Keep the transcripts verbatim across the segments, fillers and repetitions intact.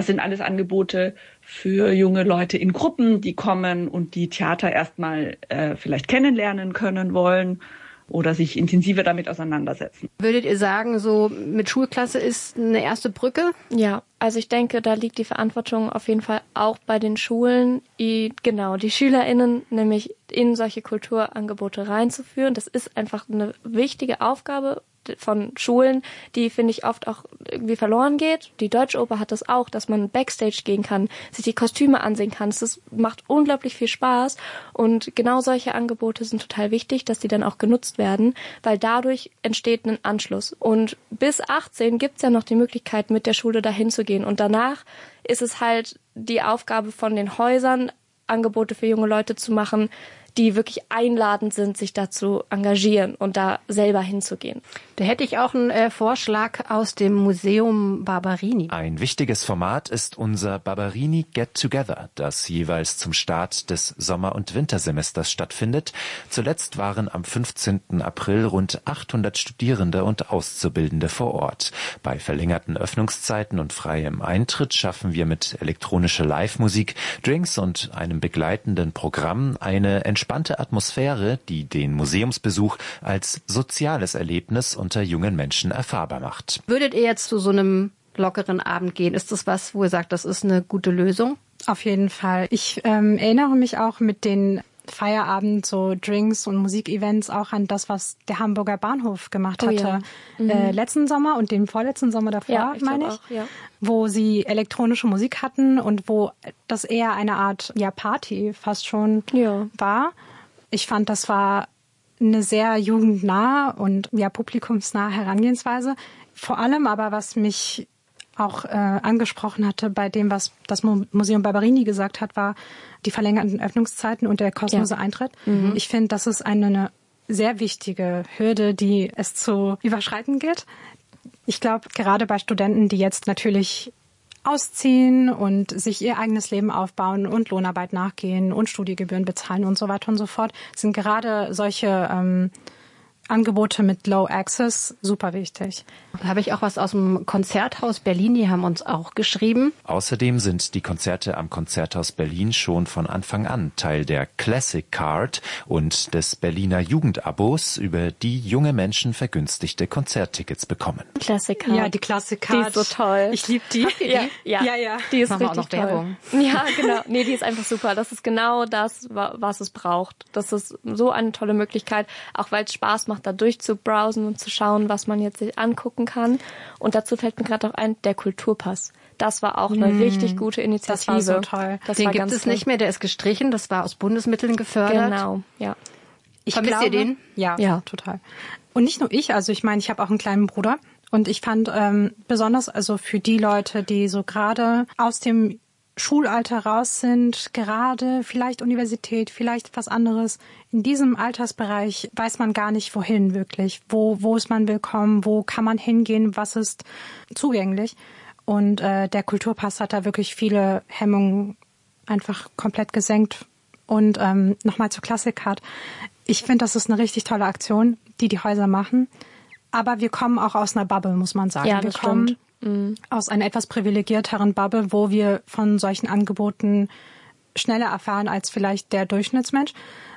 sind alles Angebote für junge Leute in Gruppen, die kommen und die Theater erstmal äh, vielleicht kennenlernen können wollen oder sich intensiver damit auseinandersetzen. Würdet ihr sagen, so mit Schulklasse ist eine erste Brücke? Ja, also ich denke, da liegt die Verantwortung auf jeden Fall auch bei den Schulen, die, genau, die SchülerInnen nämlich in solche Kulturangebote reinzuführen. Das ist einfach eine wichtige Aufgabe von Schulen, die, finde ich, oft auch irgendwie verloren geht. Die Deutsche Oper hat das auch, dass man Backstage gehen kann, sich die Kostüme ansehen kann. Das macht unglaublich viel Spaß und genau solche Angebote sind total wichtig, dass die dann auch genutzt werden, weil dadurch entsteht ein Anschluss. Und bis achtzehn gibt's ja noch die Möglichkeit, mit der Schule dahin zu gehen und danach ist es halt die Aufgabe von den Häusern, Angebote für junge Leute zu machen, die wirklich einladend sind, sich da zu engagieren und da selber hinzugehen. Da hätte ich auch einen äh, Vorschlag aus dem Museum Barberini. Ein wichtiges Format ist unser Barberini Get Together, das jeweils zum Start des Sommer- und Wintersemesters stattfindet. Zuletzt waren am fünfzehnten April rund achthundert Studierende und Auszubildende vor Ort. Bei verlängerten Öffnungszeiten und freiem Eintritt schaffen wir mit elektronischer Live-Musik, Drinks und einem begleitenden Programm eine entspannte Atmosphäre, die den Museumsbesuch als soziales Erlebnis unter jungen Menschen erfahrbar macht. Würdet ihr jetzt zu so einem lockeren Abend gehen? Ist das was, wo ihr sagt, das ist eine gute Lösung? Auf jeden Fall. Ich ähm, erinnere mich auch mit den Feierabend, so Drinks und Musikevents auch an das, was der Hamburger Bahnhof gemacht hatte. Oh ja. Mhm. äh, letzten Sommer und den vorletzten Sommer davor, ja, ich meine ich. auch, ja. Wo sie elektronische Musik hatten und wo das eher eine Art ja Party fast schon ja. war. Ich fand, das war eine sehr jugendnahe und ja publikumsnahe Herangehensweise. Vor allem aber, was mich auch äh, angesprochen hatte bei dem, was das Museum Barberini gesagt hat, war die verlängerten Öffnungszeiten und der kostenlose ja. Eintritt. Mhm. Ich finde, das ist eine, eine sehr wichtige Hürde, die es zu überschreiten gilt. Ich glaube, gerade bei Studenten, die jetzt natürlich ausziehen und sich ihr eigenes Leben aufbauen und Lohnarbeit nachgehen und Studiegebühren bezahlen und so weiter und so fort, sind gerade solche ähm, Angebote mit Low Access super wichtig. Da habe ich auch was aus dem Konzerthaus Berlin, die haben uns auch geschrieben. Außerdem sind die Konzerte am Konzerthaus Berlin schon von Anfang an Teil der Classic Card und des Berliner Jugendabos, über die junge Menschen vergünstigte Konzerttickets bekommen. Classic Card. Ja, die Classic Card. Die ist so toll. Ich liebe die. Ja, ja, ja, ja. Die ist Machen wir richtig auch noch toll. Werbung. Ja, genau. Nee, die ist einfach super. Das ist genau das, was es braucht. Das ist so eine tolle Möglichkeit, auch weil es Spaß macht, da durchzubrowsen und zu schauen, was man jetzt sich angucken kann. Und dazu fällt mir gerade auch ein, der Kulturpass. Das war auch eine mm, richtig gute Initiative. Das war so toll. Das Den war gibt ganz es toll. nicht mehr, der ist gestrichen, das war aus Bundesmitteln gefördert. Genau, ja. Ich Vermisst glaube, ihr den? Ja, Ja. total. Und nicht nur ich, also ich meine, ich habe auch einen kleinen Bruder und ich fand ähm, besonders also für die Leute, die so gerade aus dem Schulalter raus sind, gerade vielleicht Universität, vielleicht was anderes. In diesem Altersbereich weiß man gar nicht, wohin wirklich. Wo, wo ist man willkommen? Wo kann man hingehen? Was ist zugänglich? Und äh, der Kulturpass hat da wirklich viele Hemmungen einfach komplett gesenkt. Und ähm, nochmal zur Classic Card. Ich finde, das ist eine richtig tolle Aktion, die die Häuser machen. Aber wir kommen auch aus einer Bubble, muss man sagen. Ja, wir das kommen stimmt. Mhm. aus einer etwas privilegierteren Bubble, wo wir von solchen Angeboten schneller erfahren als vielleicht der Durchschnittsmensch.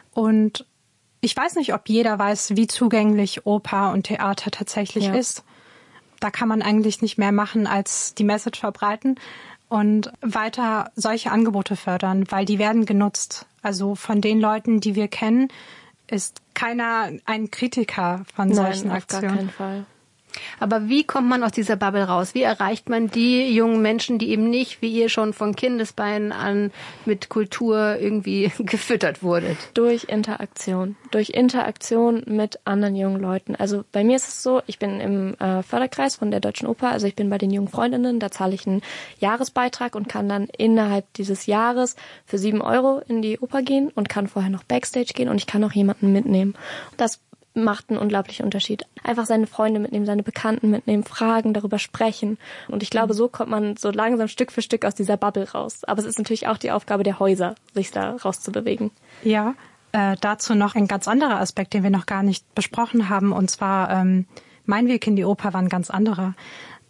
Und ich weiß nicht, ob jeder weiß, wie zugänglich Oper und Theater tatsächlich ja. ist. Da kann man eigentlich nicht mehr machen, als die Message verbreiten und weiter solche Angebote fördern, weil die werden genutzt. Also von den Leuten, die wir kennen, ist keiner ein Kritiker von Nein, solchen auf Aktionen. gar keinen Fall. Aber wie kommt man aus dieser Bubble raus? Wie erreicht man die jungen Menschen, die eben nicht, wie ihr schon von Kindesbeinen an, mit Kultur irgendwie gefüttert wurdet? Durch Interaktion. Durch Interaktion mit anderen jungen Leuten. Also bei mir ist es so, ich bin im äh, Förderkreis von der Deutschen Oper, also ich bin bei den jungen Freundinnen, da zahle ich einen Jahresbeitrag und kann dann innerhalb dieses Jahres für sieben Euro in die Oper gehen und kann vorher noch Backstage gehen und ich kann auch jemanden mitnehmen. Das macht einen unglaublichen Unterschied. Einfach seine Freunde mitnehmen, seine Bekannten mitnehmen, fragen, darüber sprechen. Und ich glaube, so kommt man so langsam Stück für Stück aus dieser Bubble raus. Aber es ist natürlich auch die Aufgabe der Häuser, sich da rauszubewegen. Ja, äh, dazu noch ein ganz anderer Aspekt, den wir noch gar nicht besprochen haben. Und zwar, ähm, mein Weg in die Oper war ein ganz anderer.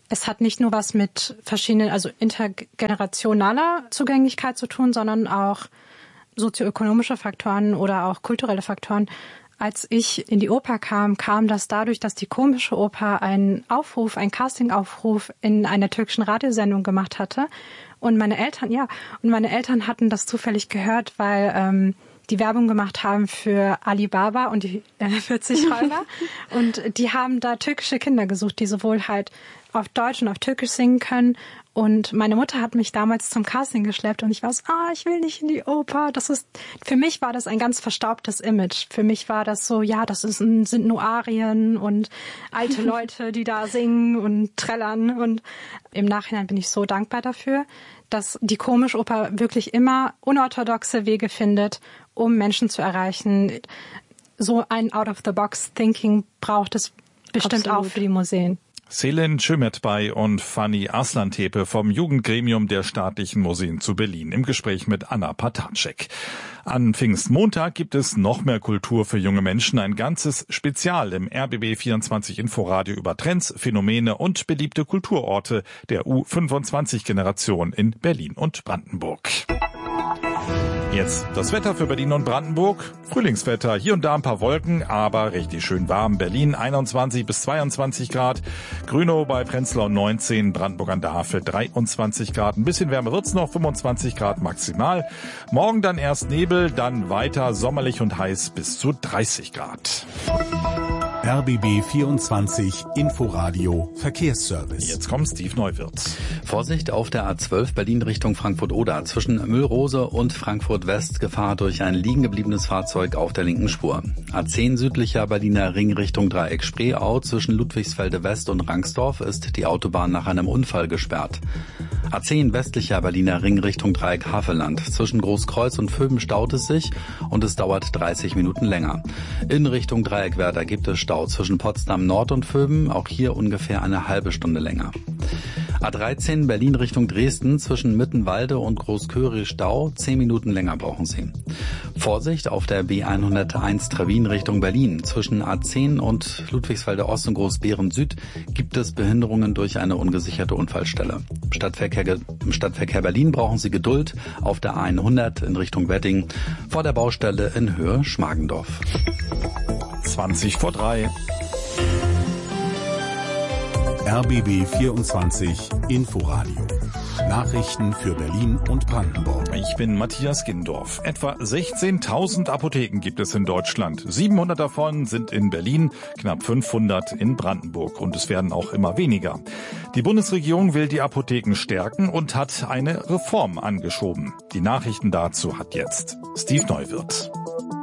es hat nicht nur was mit verschiedenen, also intergenerationaler Zugänglichkeit zu tun, sondern auch sozioökonomische Faktoren oder auch kulturelle Faktoren. Als ich in die Oper kam, kam das dadurch, dass die Komische Oper einen Aufruf, einen Castingaufruf in einer türkischen Radiosendung gemacht hatte. Und meine Eltern, ja, und meine Eltern hatten das zufällig gehört, weil ähm, die Werbung gemacht haben für Alibaba und die äh, vierzig Räuber. Und die haben da türkische Kinder gesucht, die sowohl halt auf Deutsch und auf Türkisch singen können. Und meine Mutter hat mich damals zum Casting geschleppt und ich war so, ah, ich will nicht in die Oper. Das ist, für mich war das ein ganz verstaubtes Image. Für mich war das so, ja, das ist ein, sind nur Arien und alte Leute, die da singen und trällern. Und im Nachhinein bin ich so dankbar dafür, dass die Komischoper wirklich immer unorthodoxe Wege findet, um Menschen zu erreichen. So ein Out-of-the-Box-Thinking braucht es bestimmt Absolut. Auch für die Museen. Selin Cömertbay und Fanny Arslantepe vom Jugendgremium der Staatlichen Museen zu Berlin im Gespräch mit Anna Patacek. An Pfingstmontag gibt es noch mehr Kultur für junge Menschen, ein ganzes Spezial im R B B vierundzwanzig Inforadio über Trends, Phänomene und beliebte Kulturorte der U fünfundzwanzig Generation in Berlin und Brandenburg. Jetzt das Wetter für Berlin und Brandenburg. Frühlingswetter, hier und da ein paar Wolken, aber richtig schön warm. Berlin einundzwanzig bis zweiundzwanzig Grad, Grünow bei Prenzlau neunzehn, Brandenburg an der Havel dreiundzwanzig Grad. Ein bisschen wärmer wird's noch, fünfundzwanzig Grad maximal. Morgen dann erst Nebel, dann weiter sommerlich und heiß bis zu dreißig Grad. R B B vierundzwanzig Inforadio Verkehrsservice. Jetzt kommt Steve Neuwirth. Vorsicht auf der A zwölf Berlin Richtung Frankfurt-Oder. Zwischen Müllrose und Frankfurt-West Gefahr durch ein liegen gebliebenes Fahrzeug auf der linken Spur. A zehn südlicher Berliner Ring Richtung Dreieck Spreeau. Zwischen Ludwigsfelde West und Rangsdorf ist die Autobahn nach einem Unfall gesperrt. A zehn westlicher Berliner Ring Richtung Dreieck Havelland. Zwischen Großkreuz und Vöben staut es sich und es dauert dreißig Minuten länger. In Richtung Dreieckwerder gibt es Stau zwischen Potsdam Nord und Vöben, auch hier ungefähr eine halbe Stunde länger. A dreizehn Berlin Richtung Dresden, zwischen Mittenwalde und Großköri Stau, zehn Minuten länger brauchen Sie. Vorsicht auf der B hunderteins Trevin Richtung Berlin, zwischen A zehn und Ludwigsfelde Ost und Großbeeren Süd gibt es Behinderungen durch eine ungesicherte Unfallstelle. Im Stadtverkehr, im Stadtverkehr Berlin brauchen Sie Geduld auf der A hundert in Richtung Wedding, vor der Baustelle in Höhe Schmargendorf. zwanzig vor drei. R B B vierundzwanzig Inforadio. Nachrichten für Berlin und Brandenburg. Ich bin Matthias Gindorf. Etwa sechzehntausend Apotheken gibt es in Deutschland. siebenhundert davon sind in Berlin, knapp fünfhundert in Brandenburg. Und es werden auch immer weniger. Die Bundesregierung will die Apotheken stärken und hat eine Reform angeschoben. Die Nachrichten dazu hat jetzt Steve Neuwirth.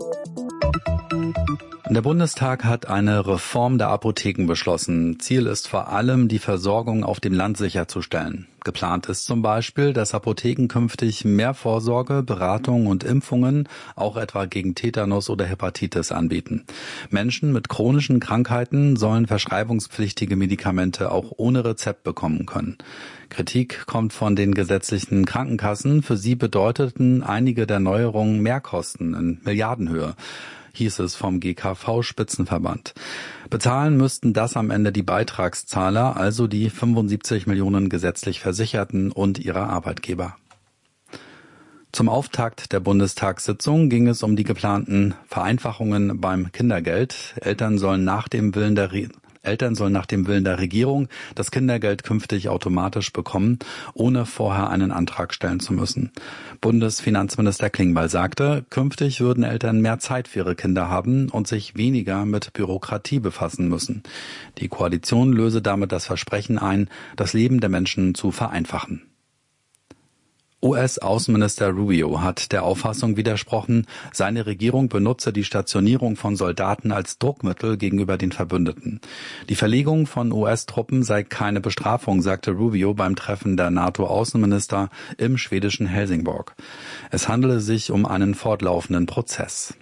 Der Bundestag hat eine Reform der Apotheken beschlossen. Ziel ist vor allem, die Versorgung auf dem Land sicherzustellen. Geplant ist zum Beispiel, dass Apotheken künftig mehr Vorsorge, Beratung und Impfungen, auch etwa gegen Tetanus oder Hepatitis, anbieten. Menschen mit chronischen Krankheiten sollen verschreibungspflichtige Medikamente auch ohne Rezept bekommen können. Kritik kommt von den gesetzlichen Krankenkassen. Für sie bedeuteten einige der Neuerungen Mehrkosten in Milliardenhöhe, hieß es vom G K V-Spitzenverband. Bezahlen müssten das am Ende die Beitragszahler, also die fünfundsiebzig Millionen gesetzlich Versicherten und ihre Arbeitgeber. Zum Auftakt der Bundestagssitzung ging es um die geplanten Vereinfachungen beim Kindergeld. Eltern sollen nach dem Willen der Re- Eltern sollen nach dem Willen der Regierung das Kindergeld künftig automatisch bekommen, ohne vorher einen Antrag stellen zu müssen. Bundesfinanzminister Klingbeil sagte, künftig würden Eltern mehr Zeit für ihre Kinder haben und sich weniger mit Bürokratie befassen müssen. Die Koalition löse damit das Versprechen ein, das Leben der Menschen zu vereinfachen. U S-Außenminister Rubio hat der Auffassung widersprochen, seine Regierung benutze die Stationierung von Soldaten als Druckmittel gegenüber den Verbündeten. Die Verlegung von U S-Truppen sei keine Bestrafung, sagte Rubio beim Treffen der NATO-Außenminister im schwedischen Helsingborg. Es handele sich um einen fortlaufenden Prozess.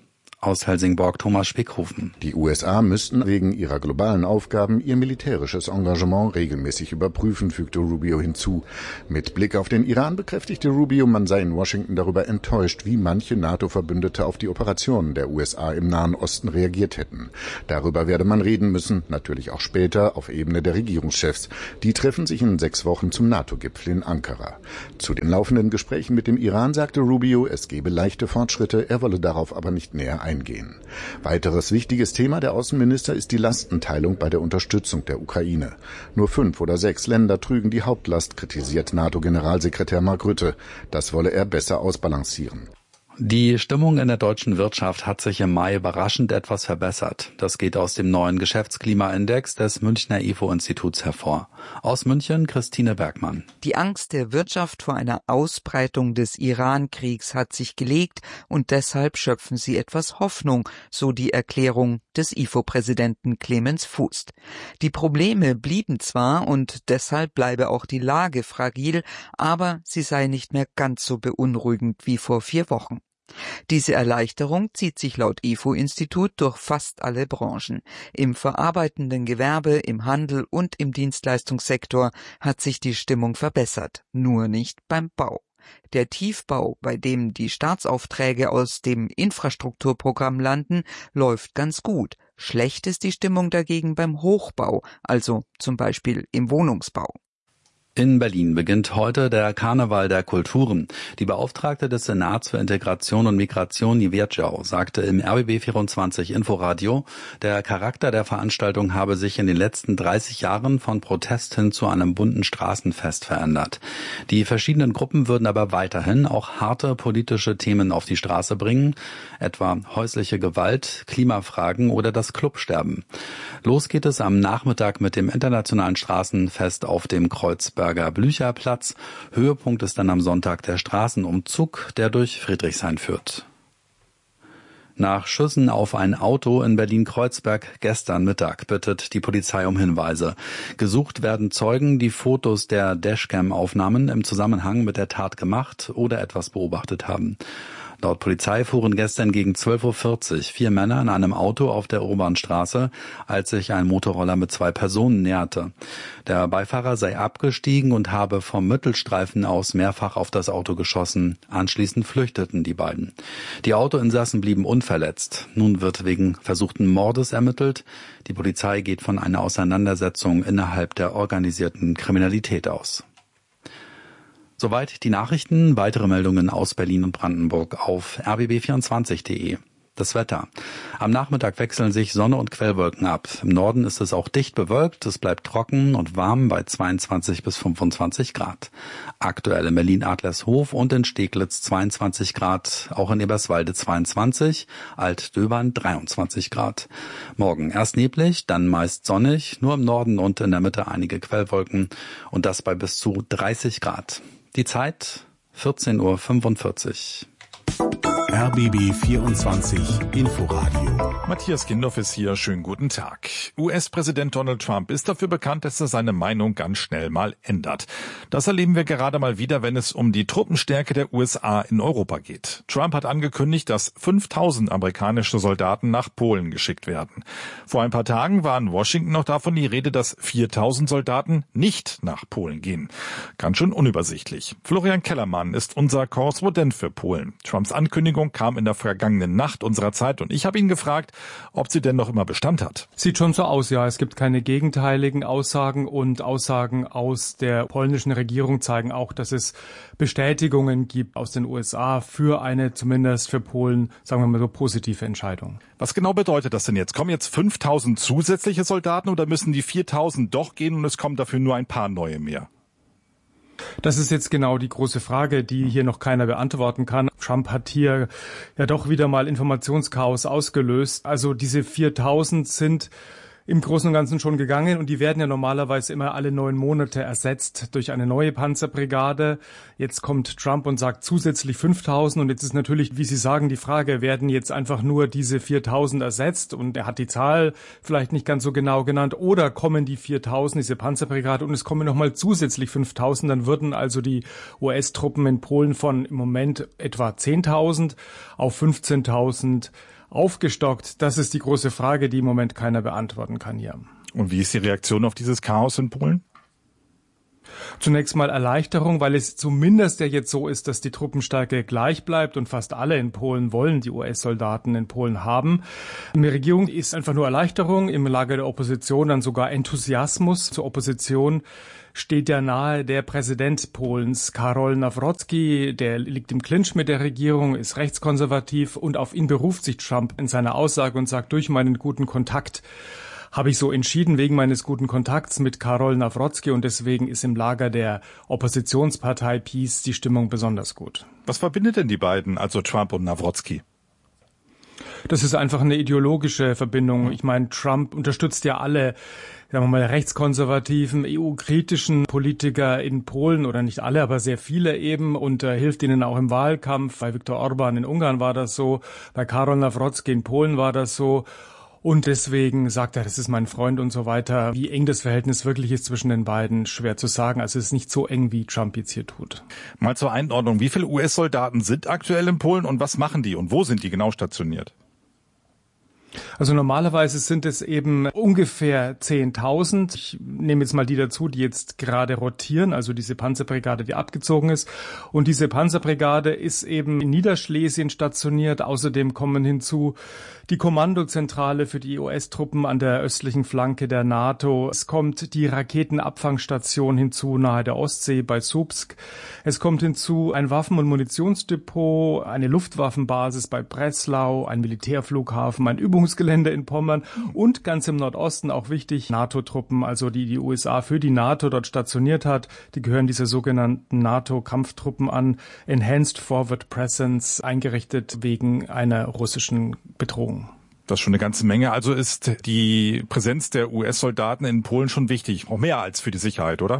Aus Helsingborg Thomas Spickhofen. Die U S A müssten wegen ihrer globalen Aufgaben ihr militärisches Engagement regelmäßig überprüfen, fügte Rubio hinzu. Mit Blick auf den Iran bekräftigte Rubio, man sei in Washington darüber enttäuscht, wie manche NATO-Verbündete auf die Operationen der U S A im Nahen Osten reagiert hätten. Darüber werde man reden müssen, natürlich auch später auf Ebene der Regierungschefs. Die treffen sich in sechs Wochen zum NATO-Gipfel in Ankara. Zu den laufenden Gesprächen mit dem Iran sagte Rubio, es gebe leichte Fortschritte, er wolle darauf aber nicht näher eingehen. Eingehen. Weiteres wichtiges Thema der Außenminister ist die Lastenteilung bei der Unterstützung der Ukraine. Nur fünf oder sechs Länder trügen die Hauptlast, kritisiert NATO-Generalsekretär Mark Rutte. Das wolle er besser ausbalancieren. Die Stimmung in der deutschen Wirtschaft hat sich im Mai überraschend etwas verbessert. Das geht aus dem neuen Geschäftsklimaindex des Münchner I F O-Instituts hervor. Aus München Christine Bergmann. Die Angst der Wirtschaft vor einer Ausbreitung des Iran-Kriegs hat sich gelegt und deshalb schöpfen sie etwas Hoffnung, so die Erklärung des I F O-Präsidenten Clemens Fußt. Die Probleme blieben zwar und deshalb bleibe auch die Lage fragil, aber sie sei nicht mehr ganz so beunruhigend wie vor vier Wochen. Diese Erleichterung zieht sich laut I F O-Institut durch fast alle Branchen. Im verarbeitenden Gewerbe, im Handel und im Dienstleistungssektor hat sich die Stimmung verbessert, nur nicht beim Bau. Der Tiefbau, bei dem die Staatsaufträge aus dem Infrastrukturprogramm landen, läuft ganz gut. Schlecht ist die Stimmung dagegen beim Hochbau, also zum Beispiel im Wohnungsbau. In Berlin beginnt heute der Karneval der Kulturen. Die Beauftragte des Senats für Integration und Migration, Niewierczau, sagte im R B B vierundzwanzig Inforadio, der Charakter der Veranstaltung habe sich in den letzten dreißig Jahren von Protest hin zu einem bunten Straßenfest verändert. Die verschiedenen Gruppen würden aber weiterhin auch harte politische Themen auf die Straße bringen, etwa häusliche Gewalt, Klimafragen oder das Clubsterben. Los geht es am Nachmittag mit dem internationalen Straßenfest auf dem Kreuzberg Blücherplatz. Höhepunkt ist dann am Sonntag der Straßenumzug, der durch Friedrichshain führt. Nach Schüssen auf ein Auto in Berlin-Kreuzberg gestern Mittag bittet die Polizei um Hinweise. Gesucht werden Zeugen, die Fotos der Dashcam-Aufnahmen im Zusammenhang mit der Tat gemacht oder etwas beobachtet haben. Laut Polizei fuhren gestern gegen zwölf Uhr vierzig vier Männer in einem Auto auf der Urbanstraße, als sich ein Motorroller mit zwei Personen näherte. Der Beifahrer sei abgestiegen und habe vom Mittelstreifen aus mehrfach auf das Auto geschossen. Anschließend flüchteten die beiden. Die Autoinsassen blieben unverletzt. Nun wird wegen versuchten Mordes ermittelt. Die Polizei geht von einer Auseinandersetzung innerhalb der organisierten Kriminalität aus. Soweit die Nachrichten. Weitere Meldungen aus Berlin und Brandenburg auf r b b vierundzwanzig punkt de. Das Wetter. Am Nachmittag wechseln sich Sonne und Quellwolken ab. Im Norden ist es auch dicht bewölkt. Es bleibt trocken und warm bei zweiundzwanzig bis fünfundzwanzig Grad. Aktuell in Berlin-Adlershof und in Steglitz zweiundzwanzig Grad. Auch in Eberswalde zweiundzwanzig. Alt-Döbern dreiundzwanzig Grad. Morgen erst neblig, dann meist sonnig. Nur im Norden und in der Mitte einige Quellwolken. Und das bei bis zu dreißig Grad. Die Zeit vierzehn Uhr fünfundvierzig. R B B vierundzwanzig Inforadio. Matthias Kindorf ist hier. Schönen guten Tag. U S-Präsident Donald Trump ist dafür bekannt, dass er seine Meinung ganz schnell mal ändert. Das erleben wir gerade mal wieder, wenn es um die Truppenstärke der U S A in Europa geht. Trump hat angekündigt, dass fünftausend amerikanische Soldaten nach Polen geschickt werden. Vor ein paar Tagen war in Washington noch davon die Rede, dass viertausend Soldaten nicht nach Polen gehen. Ganz schön unübersichtlich. Florian Kellermann ist unser Korrespondent für Polen. Trumps Ankündigung kam in der vergangenen Nacht unserer Zeit und ich habe ihn gefragt, ob sie denn noch immer Bestand hat. Sieht schon so aus, ja. Es gibt keine gegenteiligen Aussagen und Aussagen aus der polnischen Regierung zeigen auch, dass es Bestätigungen gibt aus den U S A für eine, zumindest für Polen, sagen wir mal so, positive Entscheidung. Was genau bedeutet das denn jetzt? Kommen jetzt fünftausend zusätzliche Soldaten oder müssen die viertausend doch gehen und es kommen dafür nur ein paar neue mehr? Das ist jetzt genau die große Frage, die hier noch keiner beantworten kann. Trump hat hier ja doch wieder mal Informationschaos ausgelöst. Also diese viertausend sind im Großen und Ganzen schon gegangen und die werden ja normalerweise immer alle neun Monate ersetzt durch eine neue Panzerbrigade. Jetzt kommt Trump und sagt zusätzlich fünftausend und jetzt ist natürlich, wie Sie sagen, die Frage, werden jetzt einfach nur diese viertausend ersetzt und er hat die Zahl vielleicht nicht ganz so genau genannt oder kommen die viertausend, diese Panzerbrigade und es kommen nochmal zusätzlich fünftausend, dann würden also die U S-Truppen in Polen von im Moment etwa zehntausend auf fünfzehntausend aufgestockt? Das ist die große Frage, die im Moment keiner beantworten kann hier. Und wie ist die Reaktion auf dieses Chaos in Polen? Zunächst mal Erleichterung, weil es zumindest ja jetzt so ist, dass die Truppenstärke gleich bleibt und fast alle in Polen wollen die U S-Soldaten in Polen haben. In der Regierung ist einfach nur Erleichterung, im Lager der Opposition dann sogar Enthusiasmus. Zur Opposition steht ja nahe der Präsident Polens, Karol Nawrocki, der liegt im Clinch mit der Regierung, ist rechtskonservativ und auf ihn beruft sich Trump in seiner Aussage und sagt, durch meinen guten Kontakt habe ich so entschieden wegen meines guten Kontakts mit Karol Nawrocki und deswegen ist im Lager der Oppositionspartei PiS die Stimmung besonders gut. Was verbindet denn die beiden, also Trump und Nawrocki? Das ist einfach eine ideologische Verbindung. Ich meine, Trump unterstützt ja alle, sagen wir mal, rechtskonservativen, E U-kritischen Politiker in Polen oder nicht alle, aber sehr viele eben und äh, hilft ihnen auch im Wahlkampf. Bei Viktor Orban in Ungarn war das so, bei Karol Nawrocki in Polen war das so. Und deswegen sagt er, das ist mein Freund und so weiter. Wie eng das Verhältnis wirklich ist zwischen den beiden, schwer zu sagen. Also es ist nicht so eng, wie Trump jetzt hier tut. Mal zur Einordnung. Wie viele U S-Soldaten sind aktuell in Polen und was machen die und wo sind die genau stationiert? Also normalerweise sind es eben ungefähr zehntausend. Ich nehme jetzt mal die dazu, die jetzt gerade rotieren, also diese Panzerbrigade, die abgezogen ist. Und diese Panzerbrigade ist eben in Niederschlesien stationiert. Außerdem kommen hinzu die Kommandozentrale für die U S-Truppen an der östlichen Flanke der NATO. Es kommt die Raketenabfangstation hinzu nahe der Ostsee bei Słupsk. Es kommt hinzu ein Waffen- und Munitionsdepot, eine Luftwaffenbasis bei Breslau, ein Militärflughafen, ein Übungsgelände in Pommern und ganz im Nordosten auch wichtig NATO-Truppen, also die die U S A für die NATO dort stationiert hat. Die gehören dieser sogenannten NATO-Kampftruppen an, Enhanced Forward Presence, eingerichtet wegen einer russischen Bedrohung. Das ist schon eine ganze Menge. Also ist die Präsenz der U S-Soldaten in Polen schon wichtig, auch mehr als für die Sicherheit, oder?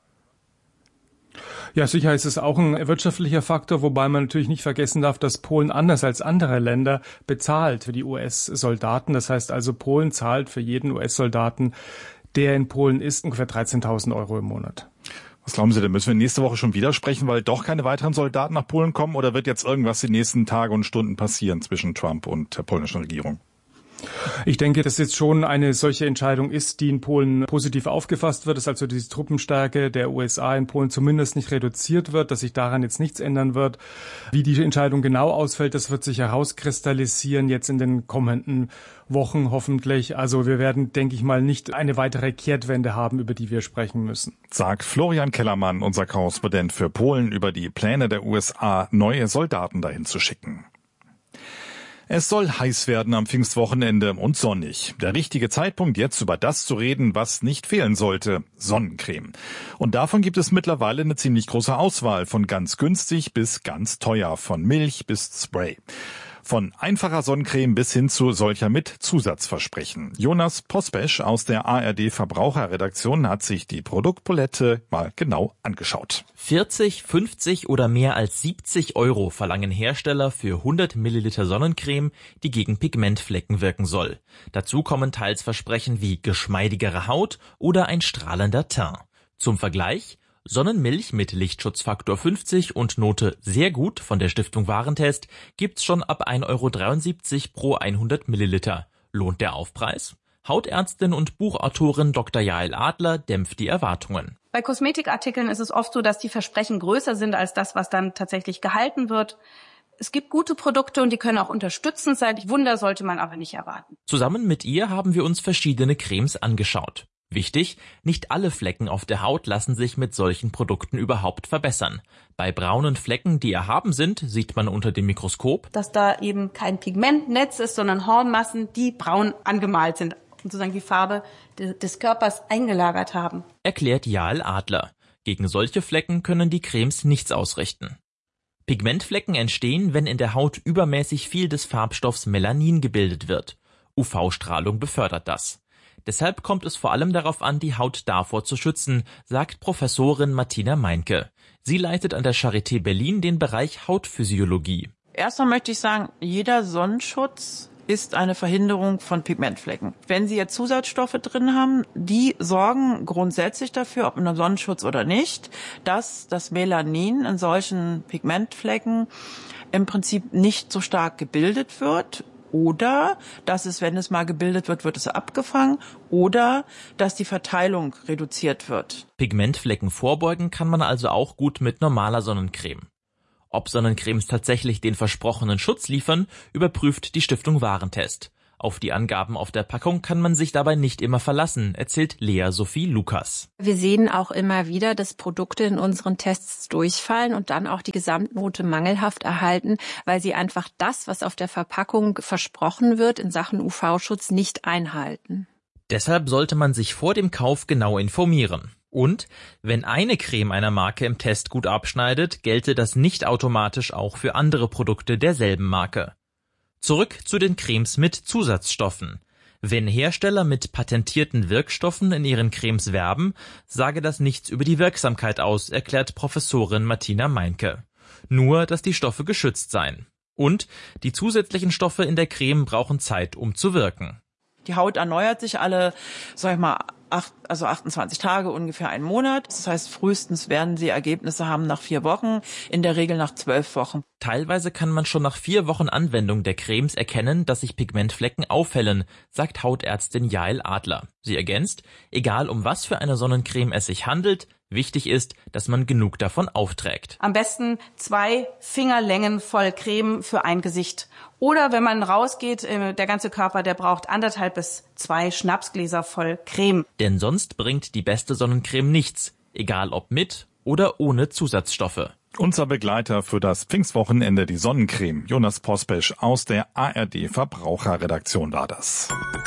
Ja, sicher ist es auch ein wirtschaftlicher Faktor, wobei man natürlich nicht vergessen darf, dass Polen anders als andere Länder bezahlt für die U S-Soldaten. Das heißt also, Polen zahlt für jeden U S-Soldaten, der in Polen ist, ungefähr dreizehntausend Euro im Monat. Was glauben Sie denn, müssen wir nächste Woche schon wieder sprechen, weil doch keine weiteren Soldaten nach Polen kommen oder wird jetzt irgendwas die nächsten Tage und Stunden passieren zwischen Trump und der polnischen Regierung? Ich denke, dass jetzt schon eine solche Entscheidung ist, die in Polen positiv aufgefasst wird, dass also diese Truppenstärke der U S A in Polen zumindest nicht reduziert wird, dass sich daran jetzt nichts ändern wird. Wie die Entscheidung genau ausfällt, das wird sich herauskristallisieren jetzt in den kommenden Wochen hoffentlich. Also wir werden, denke ich mal, nicht eine weitere Kehrtwende haben, über die wir sprechen müssen. Sagt Florian Kellermann, unser Korrespondent für Polen, über die Pläne der U S A, neue Soldaten dahin zu schicken. Es soll heiß werden am Pfingstwochenende und sonnig. Der richtige Zeitpunkt, jetzt über das zu reden, was nicht fehlen sollte: Sonnencreme. Und davon gibt es mittlerweile eine ziemlich große Auswahl, von ganz günstig bis ganz teuer, von Milch bis Spray. Von einfacher Sonnencreme bis hin zu solcher mit Zusatzversprechen. Jonas Pospesch aus der A R D-Verbraucherredaktion hat sich die Produktpalette mal genau angeschaut. vierzig, fünfzig oder mehr als siebzig Euro verlangen Hersteller für hundert Milliliter Sonnencreme, die gegen Pigmentflecken wirken soll. Dazu kommen teils Versprechen wie geschmeidigere Haut oder ein strahlender Teint. Zum Vergleich: Sonnenmilch mit Lichtschutzfaktor fünfzig und Note sehr gut von der Stiftung Warentest gibt's schon ab ein Euro dreiundsiebzig pro hundert Milliliter. Lohnt der Aufpreis? Hautärztin und Buchautorin Doktor Jael Adler dämpft die Erwartungen. Bei Kosmetikartikeln ist es oft so, dass die Versprechen größer sind als das, was dann tatsächlich gehalten wird. Es gibt gute Produkte und die können auch unterstützend sein. Wunder sollte man aber nicht erwarten. Zusammen mit ihr haben wir uns verschiedene Cremes angeschaut. Wichtig: Nicht alle Flecken auf der Haut lassen sich mit solchen Produkten überhaupt verbessern. Bei braunen Flecken, die erhaben sind, sieht man unter dem Mikroskop, dass da eben kein Pigmentnetz ist, sondern Hornmassen, die braun angemalt sind und sozusagen die Farbe des Körpers eingelagert haben. Erklärt Jael Adler. Gegen solche Flecken können die Cremes nichts ausrichten. Pigmentflecken entstehen, wenn in der Haut übermäßig viel des Farbstoffs Melanin gebildet wird. U V-Strahlung befördert das. Deshalb kommt es vor allem darauf an, die Haut davor zu schützen, sagt Professorin Martina Meinke. Sie leitet an der Charité Berlin den Bereich Hautphysiologie. Erstmal möchte ich sagen, jeder Sonnenschutz ist eine Verhinderung von Pigmentflecken. Wenn Sie jetzt Zusatzstoffe drin haben, die sorgen grundsätzlich dafür, ob in einem Sonnenschutz oder nicht, dass das Melanin in solchen Pigmentflecken im Prinzip nicht so stark gebildet wird. Oder, dass es, wenn es mal gebildet wird, wird es abgefangen. Oder, dass die Verteilung reduziert wird. Pigmentflecken vorbeugen kann man also auch gut mit normaler Sonnencreme. Ob Sonnencremes tatsächlich den versprochenen Schutz liefern, überprüft die Stiftung Warentest. Auf die Angaben auf der Packung kann man sich dabei nicht immer verlassen, erzählt Lea Sophie Lukas. Wir sehen auch immer wieder, dass Produkte in unseren Tests durchfallen und dann auch die Gesamtnote mangelhaft erhalten, weil sie einfach das, was auf der Verpackung versprochen wird, in Sachen U V-Schutz nicht einhalten. Deshalb sollte man sich vor dem Kauf genau informieren. Und wenn eine Creme einer Marke im Test gut abschneidet, gelte das nicht automatisch auch für andere Produkte derselben Marke. Zurück zu den Cremes mit Zusatzstoffen. Wenn Hersteller mit patentierten Wirkstoffen in ihren Cremes werben, sage das nichts über die Wirksamkeit aus, erklärt Professorin Martina Meinke. Nur, dass die Stoffe geschützt seien. Und die zusätzlichen Stoffe in der Creme brauchen Zeit, um zu wirken. Die Haut erneuert sich alle, sag ich mal, acht, also achtundzwanzig Tage, ungefähr einen Monat. Das heißt, frühestens werden sie Ergebnisse haben nach vier Wochen, in der Regel nach zwölf Wochen. Teilweise kann man schon nach vier Wochen Anwendung der Cremes erkennen, dass sich Pigmentflecken aufhellen, sagt Hautärztin Jael Adler. Sie ergänzt, egal um was für eine Sonnencreme es sich handelt, wichtig ist, dass man genug davon aufträgt. Am besten zwei Fingerlängen voll Creme für ein Gesicht. Oder wenn man rausgeht, der ganze Körper, der braucht anderthalb bis zwei Schnapsgläser voll Creme. Denn sonst bringt die beste Sonnencreme nichts, egal ob mit oder ohne Zusatzstoffe. Unser Begleiter für das Pfingstwochenende, die Sonnencreme, Jonas Pospesch aus der A R D Verbraucherredaktion war das.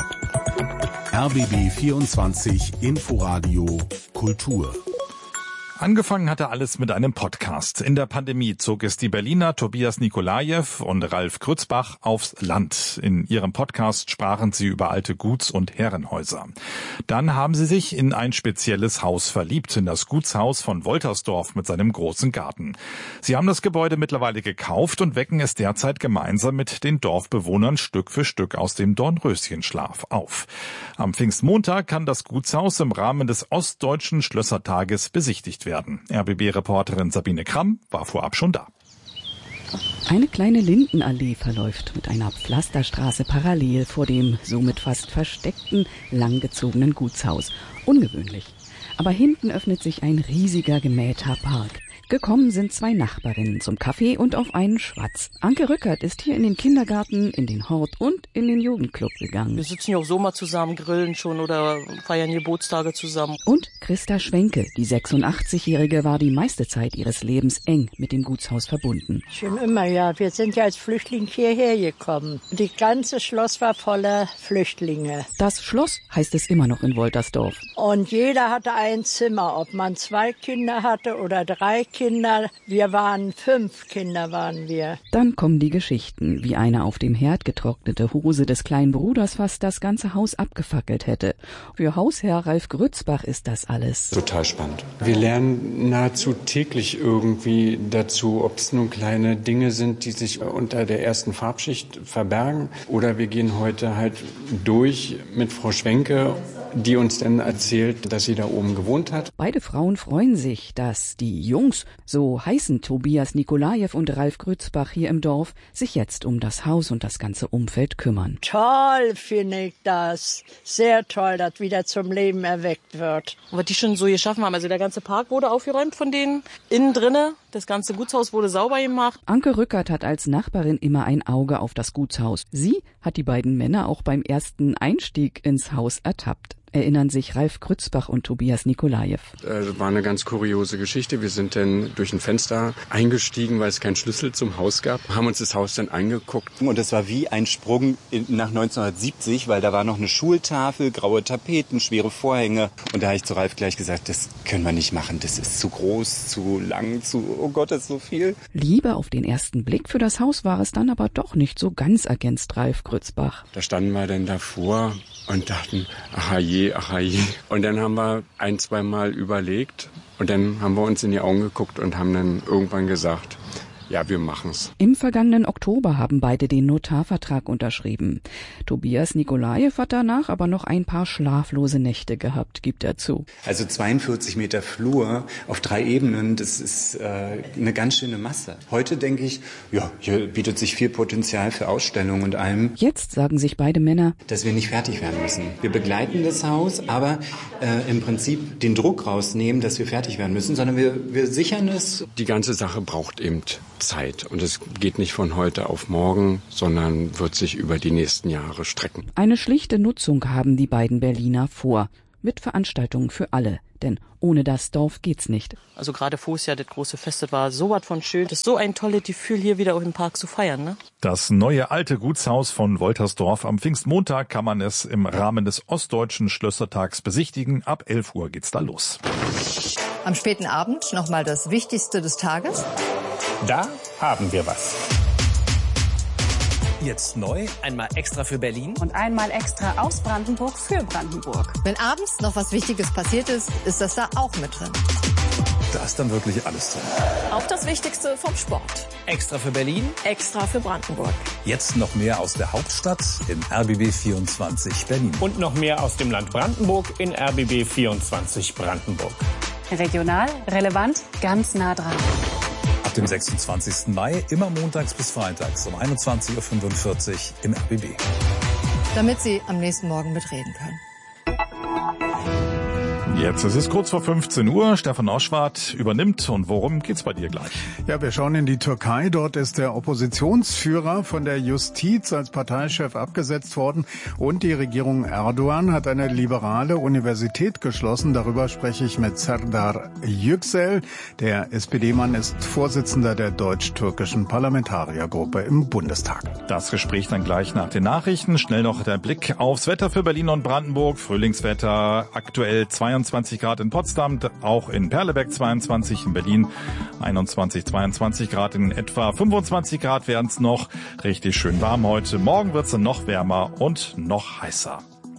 R B B vierundzwanzig Inforadio Kultur. Angefangen hatte alles mit einem Podcast. In der Pandemie zog es die Berliner Tobias Nikolajew und Ralf Grützbach aufs Land. In ihrem Podcast sprachen sie über alte Guts- und Herrenhäuser. Dann haben sie sich in ein spezielles Haus verliebt, in das Gutshaus von Woltersdorf mit seinem großen Garten. Sie haben das Gebäude mittlerweile gekauft und wecken es derzeit gemeinsam mit den Dorfbewohnern Stück für Stück aus dem Dornröschenschlaf auf. Am Pfingstmontag kann das Gutshaus im Rahmen des Ostdeutschen Schlössertages besichtigt werden. R B B-Reporterin Sabine Kramm war vorab schon da. Eine kleine Lindenallee verläuft mit einer Pflasterstraße parallel vor dem somit fast versteckten, langgezogenen Gutshaus. Ungewöhnlich. Aber hinten öffnet sich ein riesiger gemähter Park. Gekommen sind zwei Nachbarinnen zum Kaffee und auf einen Schwatz. Anke Rückert ist hier in den Kindergarten, in den Hort und in den Jugendclub gegangen. Wir sitzen ja auch so mal zusammen, grillen schon oder feiern Geburtstage zusammen. Und Christa Schwenke, die sechsundachtzig-Jährige, war die meiste Zeit ihres Lebens eng mit dem Gutshaus verbunden. Schon immer, ja. Wir sind ja als Flüchtling hierher gekommen. Die ganze Schloss war voller Flüchtlinge. Das Schloss heißt es immer noch in Woltersdorf. Und jeder hatte ein Zimmer, ob man zwei Kinder hatte oder drei Kinder. Wir waren fünf Kinder, waren wir. Dann kommen die Geschichten, wie eine auf dem Herd getrocknete Hose des kleinen Bruders fast das ganze Haus abgefackelt hätte. Für Hausherr Ralf Grützbach ist das alles total spannend. Wir lernen nahezu täglich irgendwie dazu, ob es nun kleine Dinge sind, die sich unter der ersten Farbschicht verbergen. Oder wir gehen heute halt durch mit Frau Schwenke, die uns dann erzählt, dass sie da oben gewohnt hat. Beide Frauen freuen sich, dass die Jungs, so heißen Tobias Nikolajew und Ralf Grützbach hier im Dorf, sich jetzt um das Haus und das ganze Umfeld kümmern. Toll finde ich das. Sehr toll, dass wieder zum Leben erweckt wird. Was die schon so geschaffen haben, also der ganze Park wurde aufgeräumt von denen, innen drinne, das ganze Gutshaus wurde sauber gemacht. Anke Rückert hat als Nachbarin immer ein Auge auf das Gutshaus. Sie hat die beiden Männer auch beim ersten Einstieg ins Haus ertappt. Erinnern sich Ralf Grützbach und Tobias Nikolajew. Das war eine ganz kuriose Geschichte. Wir sind dann durch ein Fenster eingestiegen, weil es keinen Schlüssel zum Haus gab. Haben uns das Haus dann angeguckt. Und es war wie ein Sprung in, nach neunzehnhundertsiebzig, weil da war noch eine Schultafel, graue Tapeten, schwere Vorhänge. Und da habe ich zu Ralf gleich gesagt, das können wir nicht machen. Das ist zu groß, zu lang, zu, oh Gott, das ist so viel. Liebe auf den ersten Blick für das Haus war es dann aber doch nicht so ganz, ergänzt Ralf Grützbach. Da standen wir dann davor und dachten, aha je, aha je. Und dann haben wir ein, zwei Mal überlegt und dann haben wir uns in die Augen geguckt und haben dann irgendwann gesagt, ja, wir machen's. Im vergangenen Oktober haben beide den Notarvertrag unterschrieben. Tobias Nikolajew hat danach aber noch ein paar schlaflose Nächte gehabt, gibt er zu. Also zweiundvierzig Meter Flur auf drei Ebenen, das ist äh, eine ganz schöne Masse. Heute denke ich, ja, hier bietet sich viel Potenzial für Ausstellungen und allem. Jetzt sagen sich beide Männer, dass wir nicht fertig werden müssen. Wir begleiten das Haus, aber äh, im Prinzip den Druck rausnehmen, dass wir fertig werden müssen, sondern wir, wir sichern es. Die ganze Sache braucht eben Zeit und es geht nicht von heute auf morgen, sondern wird sich über die nächsten Jahre strecken. Eine schlichte Nutzung haben die beiden Berliner vor, mit Veranstaltungen für alle, denn ohne das Dorf geht's nicht. Also gerade vorher ja das große Fest, das war so was von schön. Das ist so ein tolles Gefühl, hier wieder auch im Park zu feiern, ne? Das neue alte Gutshaus von Woltersdorf am Pfingstmontag kann man es im Rahmen des Ostdeutschen Schlössertags besichtigen. Ab elf Uhr geht's da los. Am späten Abend nochmal das Wichtigste des Tages. Da haben wir was. Jetzt neu, einmal extra für Berlin und einmal extra aus Brandenburg für Brandenburg. Wenn abends noch was Wichtiges passiert ist, ist das da auch mit drin. Da ist dann wirklich alles drin. Auch das Wichtigste vom Sport. Extra für Berlin, extra für Brandenburg. Jetzt noch mehr aus der Hauptstadt in R B B vierundzwanzig Berlin. Und noch mehr aus dem Land Brandenburg in R B B vierundzwanzig Brandenburg. Regional, relevant, ganz nah dran. Ab dem sechsundzwanzigsten Mai, immer montags bis freitags um einundzwanzig Uhr fünfundvierzig im R B B. Damit Sie am nächsten Morgen mitreden können. Jetzt ist es kurz vor fünfzehn Uhr. Stefan Oschwart übernimmt. Und worum geht's bei dir gleich? Ja, wir schauen in die Türkei. Dort ist der Oppositionsführer von der Justiz als Parteichef abgesetzt worden. Und die Regierung Erdogan hat eine liberale Universität geschlossen. Darüber spreche ich mit Serdar Yüksel. Der S P D-Mann ist Vorsitzender der deutsch-türkischen Parlamentariergruppe im Bundestag. Das Gespräch dann gleich nach den Nachrichten. Schnell noch der Blick aufs Wetter für Berlin und Brandenburg. Frühlingswetter aktuell zweiundzwanzig Grad in Potsdam, auch in Perleberg zweiundzwanzig, in Berlin einundzwanzig, zweiundzwanzig Grad, in etwa fünfundzwanzig Grad werden es noch. Richtig schön warm heute. Morgen wird es dann noch wärmer und noch heißer.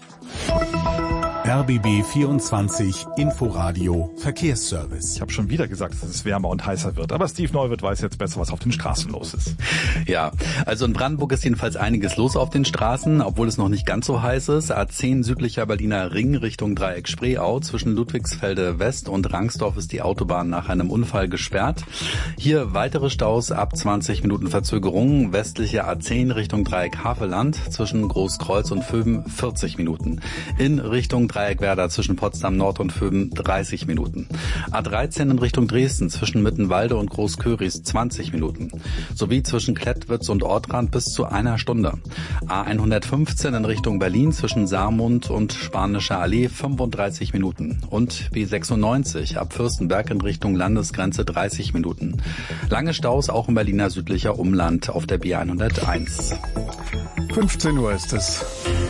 R B B vierundzwanzig Inforadio Verkehrsservice. Ich habe schon wieder gesagt, dass es wärmer und heißer wird, aber Steve Neuwirth weiß jetzt besser, was auf den Straßen los ist. Ja, also in Brandenburg ist jedenfalls einiges los auf den Straßen, obwohl es noch nicht ganz so heiß ist. A zehn südlicher Berliner Ring Richtung Dreieck Spreeau. Zwischen Ludwigsfelde West und Rangsdorf ist die Autobahn nach einem Unfall gesperrt. Hier weitere Staus ab zwanzig Minuten Verzögerung. Westliche A zehn Richtung Dreieck Havelland zwischen Großkreuz und Vöben vierzig Minuten. In Richtung Dreieck Werder zwischen Potsdam Nord und Vöben dreißig Minuten. A dreizehn in Richtung Dresden zwischen Mittenwalde und Großköris zwanzig Minuten. Sowie zwischen Klettwitz und Ortrand bis zu einer Stunde. A hundertfünfzehn in Richtung Berlin zwischen Saarmund und Spanischer Allee fünfunddreißig Minuten. Und B sechsundneunzig ab Fürstenberg in Richtung Landesgrenze dreißig Minuten. Lange Staus auch im Berliner südlicher Umland auf der B hunderteins. fünfzehn Uhr ist es.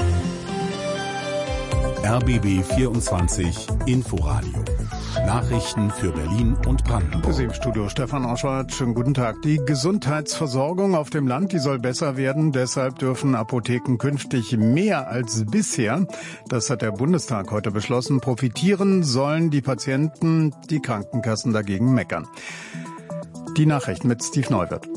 R B B vierundzwanzig Inforadio. Nachrichten für Berlin und Brandenburg. Sie im Studio Stefan Oschwart. Schönen guten Tag. Die Gesundheitsversorgung auf dem Land, die soll besser werden. Deshalb dürfen Apotheken künftig mehr als bisher. Das hat der Bundestag heute beschlossen. Profitieren sollen die Patienten, die Krankenkassen dagegen meckern. Die Nachrichten mit Steve Neuwirth.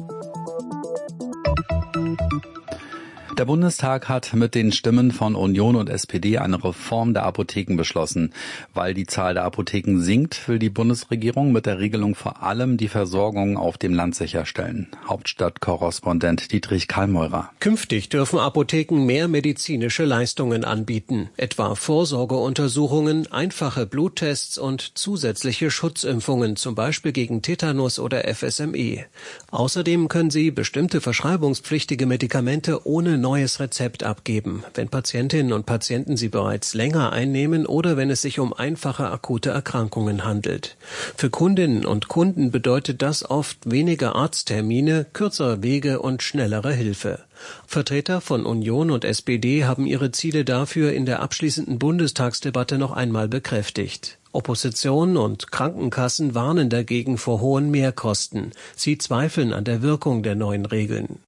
Der Bundestag hat mit den Stimmen von Union und S P D eine Reform der Apotheken beschlossen. Weil die Zahl der Apotheken sinkt, will die Bundesregierung mit der Regelung vor allem die Versorgung auf dem Land sicherstellen. Hauptstadtkorrespondent Dietrich Kallmeurer. Künftig dürfen Apotheken mehr medizinische Leistungen anbieten, etwa Vorsorgeuntersuchungen, einfache Bluttests und zusätzliche Schutzimpfungen, zum Beispiel gegen Tetanus oder F S M E. Außerdem können sie bestimmte verschreibungspflichtige Medikamente ohne neues Rezept abgeben, wenn Patientinnen und Patienten sie bereits länger einnehmen oder wenn es sich um einfache akute Erkrankungen handelt. Für Kundinnen und Kunden bedeutet das oft weniger Arzttermine, kürzere Wege und schnellere Hilfe. Vertreter von Union und S P D haben ihre Ziele dafür in der abschließenden Bundestagsdebatte noch einmal bekräftigt. Opposition und Krankenkassen warnen dagegen vor hohen Mehrkosten. Sie zweifeln an der Wirkung der neuen Regeln.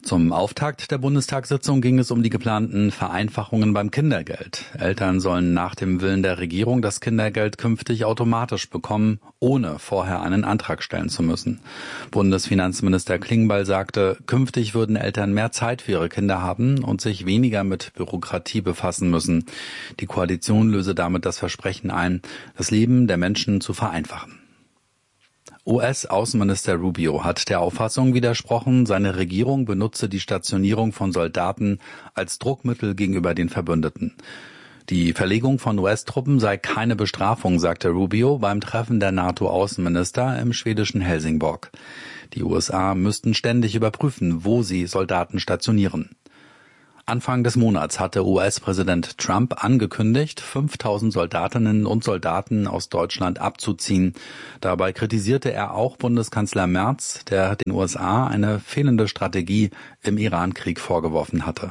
Zum Auftakt der Bundestagssitzung ging es um die geplanten Vereinfachungen beim Kindergeld. Eltern sollen nach dem Willen der Regierung das Kindergeld künftig automatisch bekommen, ohne vorher einen Antrag stellen zu müssen. Bundesfinanzminister Klingbeil sagte, künftig würden Eltern mehr Zeit für ihre Kinder haben und sich weniger mit Bürokratie befassen müssen. Die Koalition löse damit das Versprechen ein, das Leben der Menschen zu vereinfachen. U S-Außenminister Rubio hat der Auffassung widersprochen, seine Regierung benutze die Stationierung von Soldaten als Druckmittel gegenüber den Verbündeten. Die Verlegung von U S-Truppen sei keine Bestrafung, sagte Rubio beim Treffen der NATO-Außenminister im schwedischen Helsingborg. Die U S A müssten ständig überprüfen, wo sie Soldaten stationieren. Anfang des Monats hatte U S-Präsident Trump angekündigt, fünftausend Soldatinnen und Soldaten aus Deutschland abzuziehen. Dabei kritisierte er auch Bundeskanzler Merz, der den U S A eine fehlende Strategie im Iran-Krieg vorgeworfen hatte.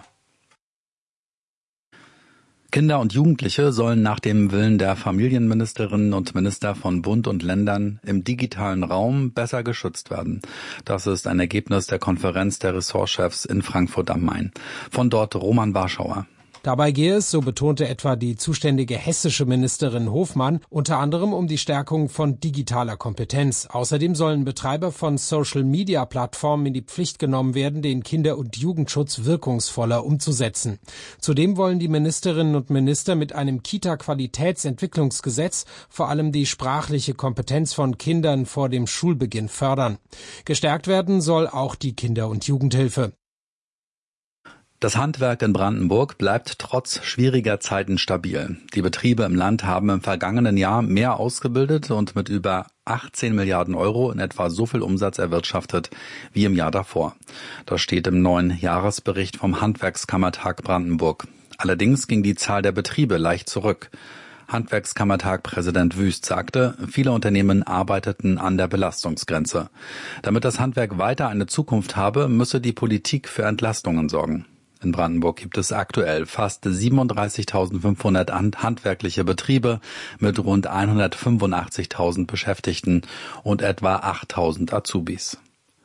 Kinder und Jugendliche sollen nach dem Willen der Familienministerinnen und Minister von Bund und Ländern im digitalen Raum besser geschützt werden. Das ist ein Ergebnis der Konferenz der Ressortchefs in Frankfurt am Main. Von dort Roman Warschauer. Dabei gehe es, so betonte etwa die zuständige hessische Ministerin Hofmann, unter anderem um die Stärkung von digitaler Kompetenz. Außerdem sollen Betreiber von Social-Media-Plattformen in die Pflicht genommen werden, den Kinder- und Jugendschutz wirkungsvoller umzusetzen. Zudem wollen die Ministerinnen und Minister mit einem Kita-Qualitätsentwicklungsgesetz vor allem die sprachliche Kompetenz von Kindern vor dem Schulbeginn fördern. Gestärkt werden soll auch die Kinder- und Jugendhilfe. Das Handwerk in Brandenburg bleibt trotz schwieriger Zeiten stabil. Die Betriebe im Land haben im vergangenen Jahr mehr ausgebildet und mit über achtzehn Milliarden Euro in etwa so viel Umsatz erwirtschaftet wie im Jahr davor. Das steht im neuen Jahresbericht vom Handwerkskammertag Brandenburg. Allerdings ging die Zahl der Betriebe leicht zurück. Handwerkskammertag-Präsident Wüst sagte, viele Unternehmen arbeiteten an der Belastungsgrenze. Damit das Handwerk weiter eine Zukunft habe, müsse die Politik für Entlastungen sorgen. In Brandenburg gibt es aktuell fast siebenunddreißigtausendfünfhundert handwerkliche Betriebe mit rund hundertfünfundachtzigtausend Beschäftigten und etwa achttausend Azubis.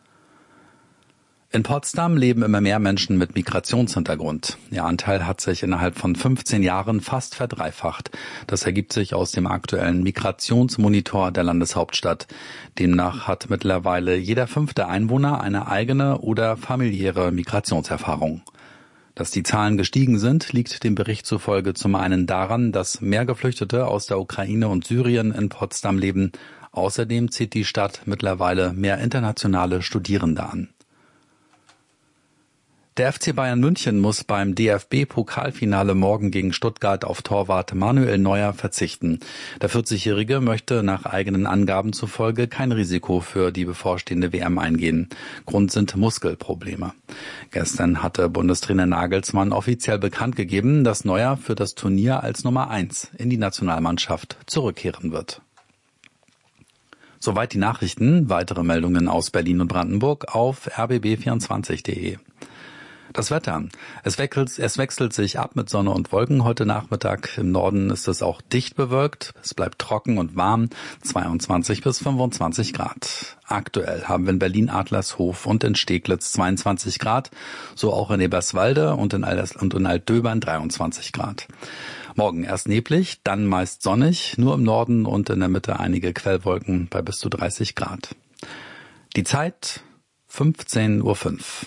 In Potsdam leben immer mehr Menschen mit Migrationshintergrund. Ihr Anteil hat sich innerhalb von fünfzehn Jahren fast verdreifacht. Das ergibt sich aus dem aktuellen Migrationsmonitor der Landeshauptstadt. Demnach hat mittlerweile jeder fünfte Einwohner eine eigene oder familiäre Migrationserfahrung. Dass die Zahlen gestiegen sind, liegt dem Bericht zufolge zum einen daran, dass mehr Geflüchtete aus der Ukraine und Syrien in Potsdam leben. Außerdem zieht die Stadt mittlerweile mehr internationale Studierende an. Der F C Bayern München muss beim D F B-Pokalfinale morgen gegen Stuttgart auf Torwart Manuel Neuer verzichten. Der vierzigjährige möchte nach eigenen Angaben zufolge kein Risiko für die bevorstehende W M eingehen. Grund sind Muskelprobleme. Gestern hatte Bundestrainer Nagelsmann offiziell bekannt gegeben, dass Neuer für das Turnier als Nummer eins in die Nationalmannschaft zurückkehren wird. Soweit die Nachrichten. Weitere Meldungen aus Berlin und Brandenburg auf r b b vierundzwanzig punkt d e. Das Wetter. Es wechselt, es wechselt sich ab mit Sonne und Wolken heute Nachmittag. Im Norden ist es auch dicht bewölkt. Es bleibt trocken und warm, zweiundzwanzig bis fünfundzwanzig Grad. Aktuell haben wir in Berlin-Adlershof und in Steglitz zweiundzwanzig Grad, so auch in Eberswalde und in, Alders- und in Altdöbern dreiundzwanzig Grad. Morgen erst neblig, dann meist sonnig, nur im Norden und in der Mitte einige Quellwolken bei bis zu dreißig Grad. Die Zeit fünfzehn Uhr fünf.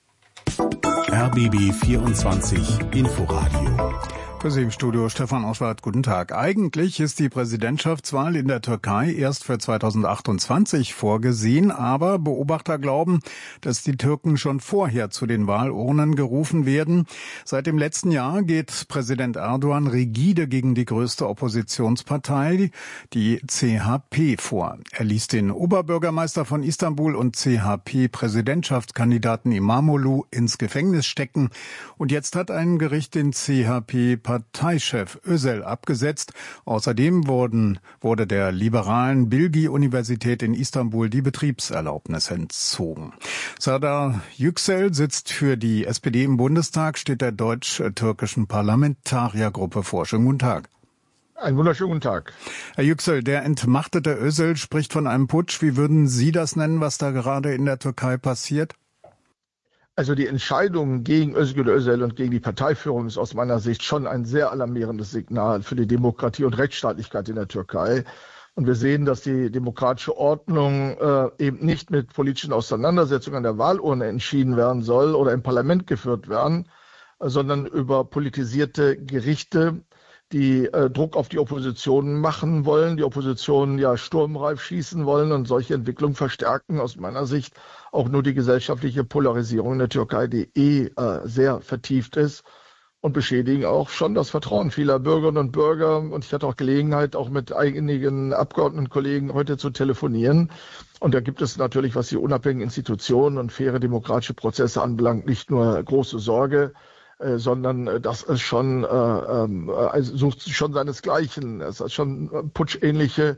R B B vierundzwanzig Inforadio. Für Sie im Studio Stefan Oschwart, guten Tag. Eigentlich ist die Präsidentschaftswahl in der Türkei erst für zweitausendachtundzwanzig vorgesehen, aber Beobachter glauben, dass die Türken schon vorher zu den Wahlurnen gerufen werden. Seit dem letzten Jahr geht Präsident Erdogan rigide gegen die größte Oppositionspartei, die C H P, vor. Er ließ den Oberbürgermeister von Istanbul und C H P-Präsidentschaftskandidaten Imamoglu ins Gefängnis stecken. Und jetzt hat ein Gericht den C H P Parteichef Özel abgesetzt. Außerdem wurden, wurde der liberalen Bilgi-Universität in Istanbul die Betriebserlaubnis entzogen. Serdar Yüksel sitzt für die S P D im Bundestag, steht der deutsch-türkischen Parlamentariergruppe vor. Schönen guten Tag. Einen wunderschönen guten Tag. Herr Yüksel, der entmachtete Özel spricht von einem Putsch. Wie würden Sie das nennen, was da gerade in der Türkei passiert? Also die Entscheidung gegen Özgür Özel und gegen die Parteiführung ist aus meiner Sicht schon ein sehr alarmierendes Signal für die Demokratie und Rechtsstaatlichkeit in der Türkei. Und wir sehen, dass die demokratische Ordnung äh, eben nicht mit politischen Auseinandersetzungen an der Wahlurne entschieden werden soll oder im Parlament geführt werden, äh, sondern über politisierte Gerichte, die äh, Druck auf die Opposition machen wollen, die Opposition ja sturmreif schießen wollen und solche Entwicklungen verstärken aus meiner Sicht auch nur die gesellschaftliche Polarisierung in der Türkei, die eh äh, sehr vertieft ist, und beschädigen auch schon das Vertrauen vieler Bürgerinnen und Bürger. Und ich hatte auch Gelegenheit, auch mit einigen Abgeordnetenkollegen heute zu telefonieren. Und da gibt es natürlich, was die unabhängigen Institutionen und faire demokratische Prozesse anbelangt, nicht nur große Sorge, äh, sondern äh, das ist schon, äh, äh, also sucht schon seinesgleichen. Es ist schon putschähnliche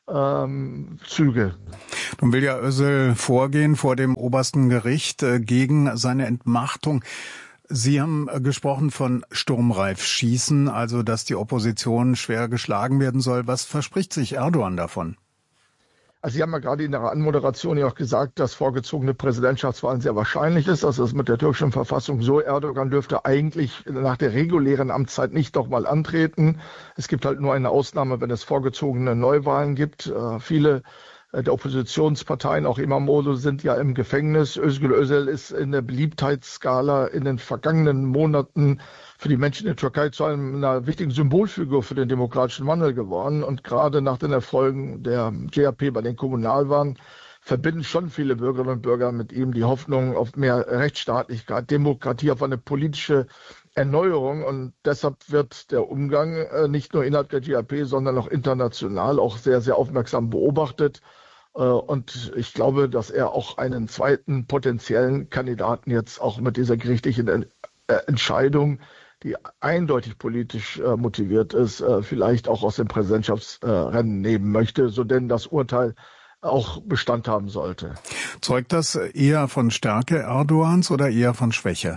ähm, Züge. Nun will ja Özal vorgehen vor dem obersten Gericht äh, gegen seine Entmachtung. Sie haben gesprochen von sturmreif schießen, also dass die Opposition schwer geschlagen werden soll. Was verspricht sich Erdogan davon? Also Sie haben ja gerade in der Anmoderation ja auch gesagt, dass vorgezogene Präsidentschaftswahlen sehr wahrscheinlich ist. Das ist mit der türkischen Verfassung so. Erdogan dürfte eigentlich nach der regulären Amtszeit nicht nochmal antreten. Es gibt halt nur eine Ausnahme, wenn es vorgezogene Neuwahlen gibt. Äh, viele der Oppositionsparteien, auch Imamoglu, sind ja im Gefängnis. Özgür Özel ist in der Beliebtheitsskala in den vergangenen Monaten für die Menschen in der Türkei zu einer wichtigen Symbolfigur für den demokratischen Wandel geworden. Und gerade nach den Erfolgen der J H P bei den Kommunalwahlen verbinden schon viele Bürgerinnen und Bürger mit ihm die Hoffnung auf mehr Rechtsstaatlichkeit, Demokratie, auf eine politische Erneuerung. Und deshalb wird der Umgang äh, nicht nur innerhalb der J H P, sondern auch international auch sehr, sehr aufmerksam beobachtet. Äh, und ich glaube, dass er auch einen zweiten potenziellen Kandidaten jetzt auch mit dieser gerichtlichen äh, Entscheidung, die eindeutig politisch äh, motiviert ist, äh, vielleicht auch aus dem Präsidentschaftsrennen nehmen möchte, so denn das Urteil auch Bestand haben sollte. Zeugt das eher von Stärke Erdogans oder eher von Schwäche?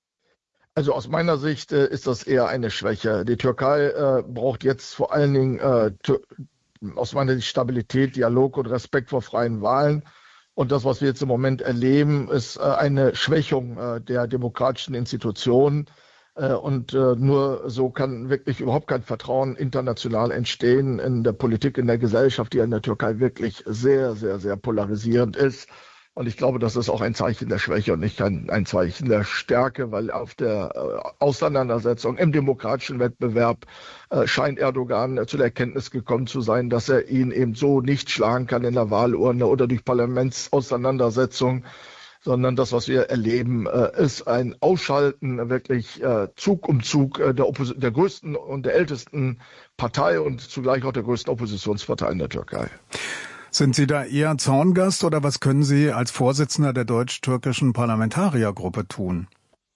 Also aus meiner Sicht äh, ist das eher eine Schwäche. Die Türkei äh, braucht jetzt vor allen Dingen äh, aus meiner Sicht Stabilität, Dialog und Respekt vor freien Wahlen. Und das, was wir jetzt im Moment erleben, ist äh, eine Schwächung äh, der demokratischen Institutionen. Äh, und äh, nur so kann wirklich überhaupt kein Vertrauen international entstehen in der Politik, in der Gesellschaft, die in der Türkei wirklich sehr, sehr, sehr polarisierend ist. Und ich glaube, das ist auch ein Zeichen der Schwäche und nicht ein, ein Zeichen der Stärke, weil auf der äh, Auseinandersetzung im demokratischen Wettbewerb äh, scheint Erdogan äh, zu der Erkenntnis gekommen zu sein, dass er ihn eben so nicht schlagen kann in der Wahlurne oder durch Parlamentsauseinandersetzung, sondern das, was wir erleben, äh, ist ein Ausschalten wirklich äh, Zug um Zug äh, der, Oppos- der größten und der ältesten Partei und zugleich auch der größten Oppositionspartei in der Türkei. Sind Sie da eher Zaungast oder was können Sie als Vorsitzender der deutsch-türkischen Parlamentariergruppe tun?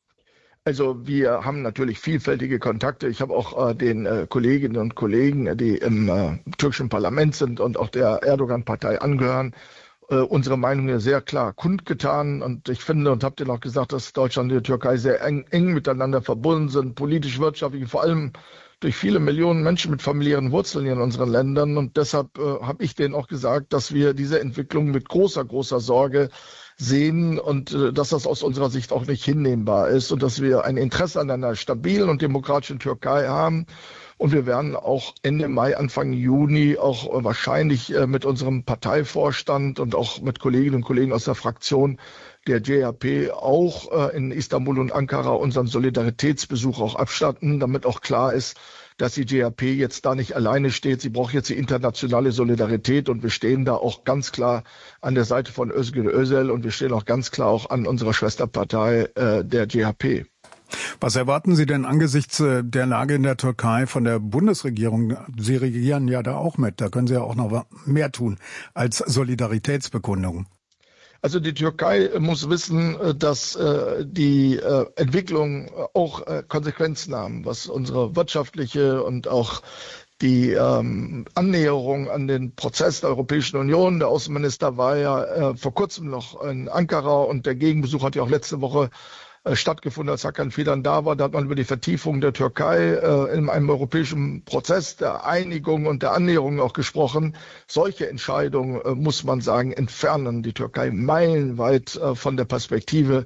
Also wir haben natürlich vielfältige Kontakte. Ich habe auch äh, den äh, Kolleginnen und Kollegen, die im äh, türkischen Parlament sind und auch der Erdogan-Partei angehören, äh, unsere Meinung hier sehr klar kundgetan. Und ich finde und habe denen auch gesagt, dass Deutschland und die Türkei sehr eng, eng miteinander verbunden sind, politisch, wirtschaftlich, vor allem durch viele Millionen Menschen mit familiären Wurzeln hier in unseren Ländern. Und deshalb äh, habe ich denen auch gesagt, dass wir diese Entwicklung mit großer, großer Sorge sehen und äh, dass das aus unserer Sicht auch nicht hinnehmbar ist und dass wir ein Interesse an einer stabilen und demokratischen Türkei haben. Und wir werden auch Ende Mai, Anfang Juni auch äh, wahrscheinlich äh, mit unserem Parteivorstand und auch mit Kolleginnen und Kollegen aus der Fraktion der J H P auch äh, in Istanbul und Ankara unseren Solidaritätsbesuch auch abstatten, damit auch klar ist, dass die J H P jetzt da nicht alleine steht. Sie braucht jetzt die internationale Solidarität und wir stehen da auch ganz klar an der Seite von Özgür Özel und wir stehen auch ganz klar auch an unserer Schwesterpartei äh, der J H P. Was erwarten Sie denn angesichts der Lage in der Türkei von der Bundesregierung? Sie regieren ja da auch mit, da können Sie ja auch noch mehr tun als Solidaritätsbekundung. Also die Türkei muss wissen, dass äh, die äh, Entwicklung auch äh, Konsequenzen haben, was unsere wirtschaftliche und auch die ähm, Annäherung an den Prozess der Europäischen Union. Der Außenminister war ja äh, vor kurzem noch in Ankara und der Gegenbesuch hat ja auch letzte Woche stattgefunden, als Hakan Fidan da war. Da hat man über die Vertiefung der Türkei äh, in einem europäischen Prozess der Einigung und der Annäherung auch gesprochen. Solche Entscheidungen, äh, muss man sagen, entfernen die Türkei meilenweit äh, von der Perspektive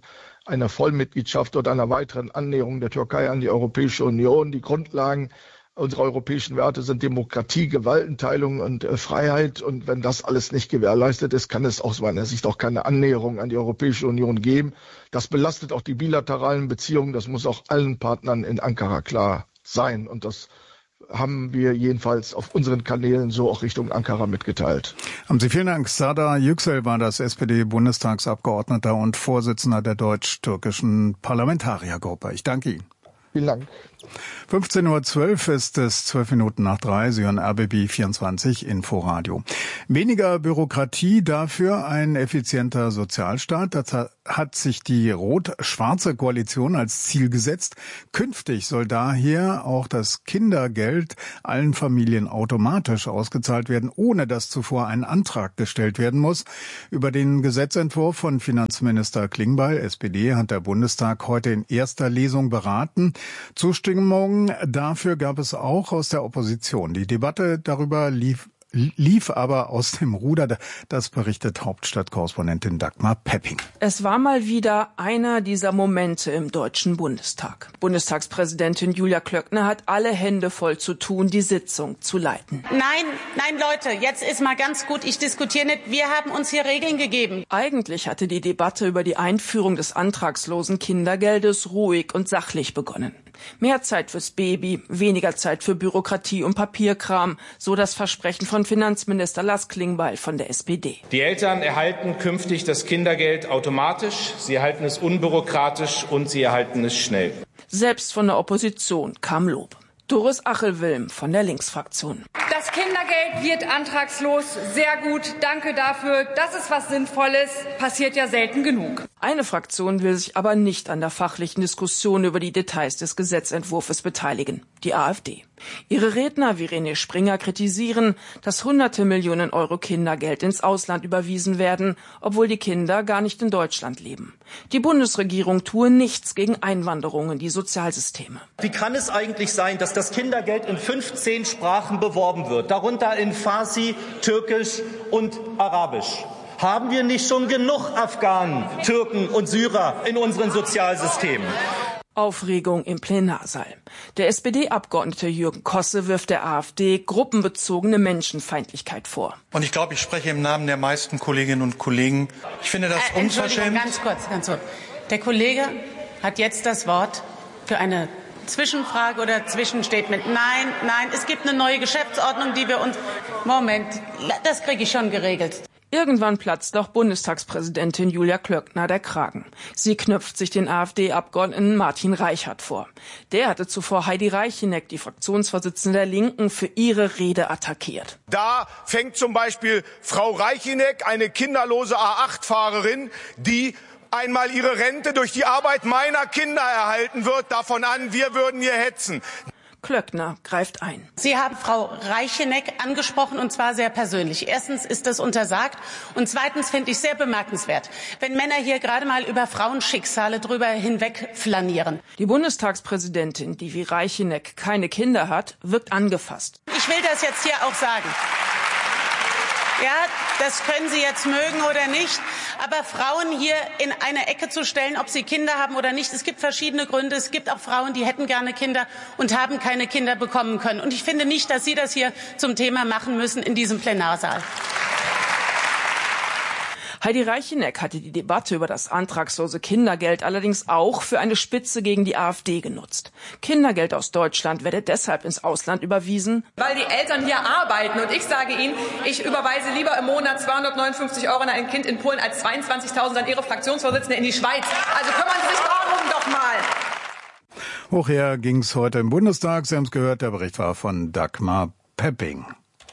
einer Vollmitgliedschaft oder einer weiteren Annäherung der Türkei an die Europäische Union. Die Grundlagen unserer europäischen Werte sind Demokratie, Gewaltenteilung und äh, Freiheit. Und wenn das alles nicht gewährleistet ist, kann es aus meiner Sicht auch keine Annäherung an die Europäische Union geben. Das belastet auch die bilateralen Beziehungen. Das muss auch allen Partnern in Ankara klar sein. Und das haben wir jedenfalls auf unseren Kanälen so auch Richtung Ankara mitgeteilt. Haben Sie vielen Dank. Serdar Yüksel war das S P D-Bundestagsabgeordneter und Vorsitzender der deutsch-türkischen Parlamentariergruppe. Ich danke Ihnen. Vielen Dank. fünfzehn Uhr zwölf ist es, zwölf Minuten nach drei. Sie hören R B B vierundzwanzig Inforadio. Weniger Bürokratie, dafür ein effizienter Sozialstaat. Das hat sich die rot-schwarze Koalition als Ziel gesetzt. Künftig soll daher auch das Kindergeld allen Familien automatisch ausgezahlt werden, ohne dass zuvor ein Antrag gestellt werden muss. Über den Gesetzentwurf von Finanzminister Klingbeil, S P D, hat der Bundestag heute in erster Lesung beraten. Zustimmung dafür gab es auch aus der Opposition. Die Debatte darüber lief lief aber aus dem Ruder. Das berichtet Hauptstadtkorrespondentin Dagmar Pepping. Es war mal wieder einer dieser Momente im Deutschen Bundestag. Bundestagspräsidentin Julia Klöckner hat alle Hände voll zu tun, die Sitzung zu leiten. Nein, nein, Leute, jetzt ist mal ganz gut, ich diskutiere nicht. Wir haben uns hier Regeln gegeben. Eigentlich hatte die Debatte über die Einführung des antragslosen Kindergeldes ruhig und sachlich begonnen. Mehr Zeit fürs Baby, weniger Zeit für Bürokratie und Papierkram, so das Versprechen von Finanzminister Lars Klingbeil von der S P D. Die Eltern erhalten künftig das Kindergeld automatisch, sie erhalten es unbürokratisch und sie erhalten es schnell. Selbst von der Opposition kam Lob. Doris Achelwilm von der Linksfraktion. Das Kindergeld wird antragslos. Sehr gut. Danke dafür. Das ist was Sinnvolles. Passiert ja selten genug. Eine Fraktion will sich aber nicht an der fachlichen Diskussion über die Details des Gesetzentwurfs beteiligen. Die AfD. Ihre Redner wie René Springer kritisieren, dass hunderte Millionen Euro Kindergeld ins Ausland überwiesen werden, obwohl die Kinder gar nicht in Deutschland leben. Die Bundesregierung tue nichts gegen Einwanderung in die Sozialsysteme. Wie kann es eigentlich sein, dass das Kindergeld in fünfzehn Sprachen beworben wird, darunter in Farsi, Türkisch und Arabisch? Haben wir nicht schon genug Afghanen, Türken und Syrer in unseren Sozialsystemen? Aufregung im Plenarsaal. Der S P D-Abgeordnete Jürgen Kosse wirft der AfD gruppenbezogene Menschenfeindlichkeit vor. Und ich glaube, ich spreche im Namen der meisten Kolleginnen und Kollegen. Ich finde das äh, unverschämt. Ganz kurz, ganz kurz. Der Kollege hat jetzt das Wort für eine Zwischenfrage oder Zwischenstatement. Nein, nein, es gibt eine neue Geschäftsordnung, die wir uns... Moment, das kriege ich schon geregelt. Irgendwann platzt auch Bundestagspräsidentin Julia Klöckner der Kragen. Sie knüpft sich den AfD-Abgeordneten Martin Reichert vor. Der hatte zuvor Heidi Reicheneck, die Fraktionsvorsitzende der Linken, für ihre Rede attackiert. Da fängt zum Beispiel Frau Reicheneck, eine kinderlose A acht Fahrerin, die einmal ihre Rente durch die Arbeit meiner Kinder erhalten wird, davon an, wir würden hier hetzen. Klöckner greift ein. Sie haben Frau Reicheneck angesprochen, und zwar sehr persönlich. Erstens ist das untersagt und zweitens finde ich sehr bemerkenswert, wenn Männer hier gerade mal über Frauenschicksale drüber hinweg flanieren. Die Bundestagspräsidentin, die wie Reicheneck keine Kinder hat, wirkt angefasst. Ich will das jetzt hier auch sagen. Ja, das können Sie jetzt mögen oder nicht. Aber Frauen hier in eine Ecke zu stellen, ob sie Kinder haben oder nicht, es gibt verschiedene Gründe. Es gibt auch Frauen, die hätten gerne Kinder und haben keine Kinder bekommen können. Und ich finde nicht, dass Sie das hier zum Thema machen müssen in diesem Plenarsaal. Heidi Reicheneck hatte die Debatte über das antragslose Kindergeld allerdings auch für eine Spitze gegen die AfD genutzt. Kindergeld aus Deutschland werde deshalb ins Ausland überwiesen, weil die Eltern hier arbeiten. Und ich sage Ihnen, ich überweise lieber im Monat zweihundertneunundfünfzig Euro an ein Kind in Polen als zweiundzwanzigtausend an Ihre Fraktionsvorsitzende in die Schweiz. Also kümmern Sie sich darum doch mal. Hochher ging's heute im Bundestag. Sie haben es gehört, der Bericht war von Dagmar Pepping.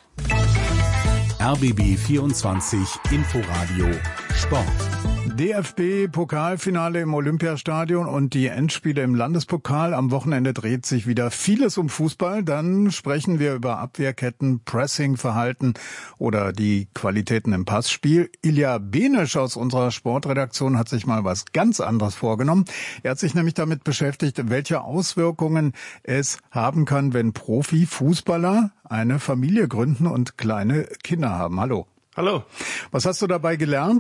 R B B vierundzwanzig Inforadio Sport. D F B-Pokalfinale im Olympiastadion und die Endspiele im Landespokal. Am Wochenende dreht sich wieder vieles um Fußball. Dann sprechen wir über Abwehrketten, Pressingverhalten oder die Qualitäten im Passspiel. Ilja Benisch aus unserer Sportredaktion hat sich mal was ganz anderes vorgenommen. Er hat sich nämlich damit beschäftigt, welche Auswirkungen es haben kann, wenn Profifußballer eine Familie gründen und kleine Kinder haben. Hallo. Hallo. Was hast du dabei gelernt?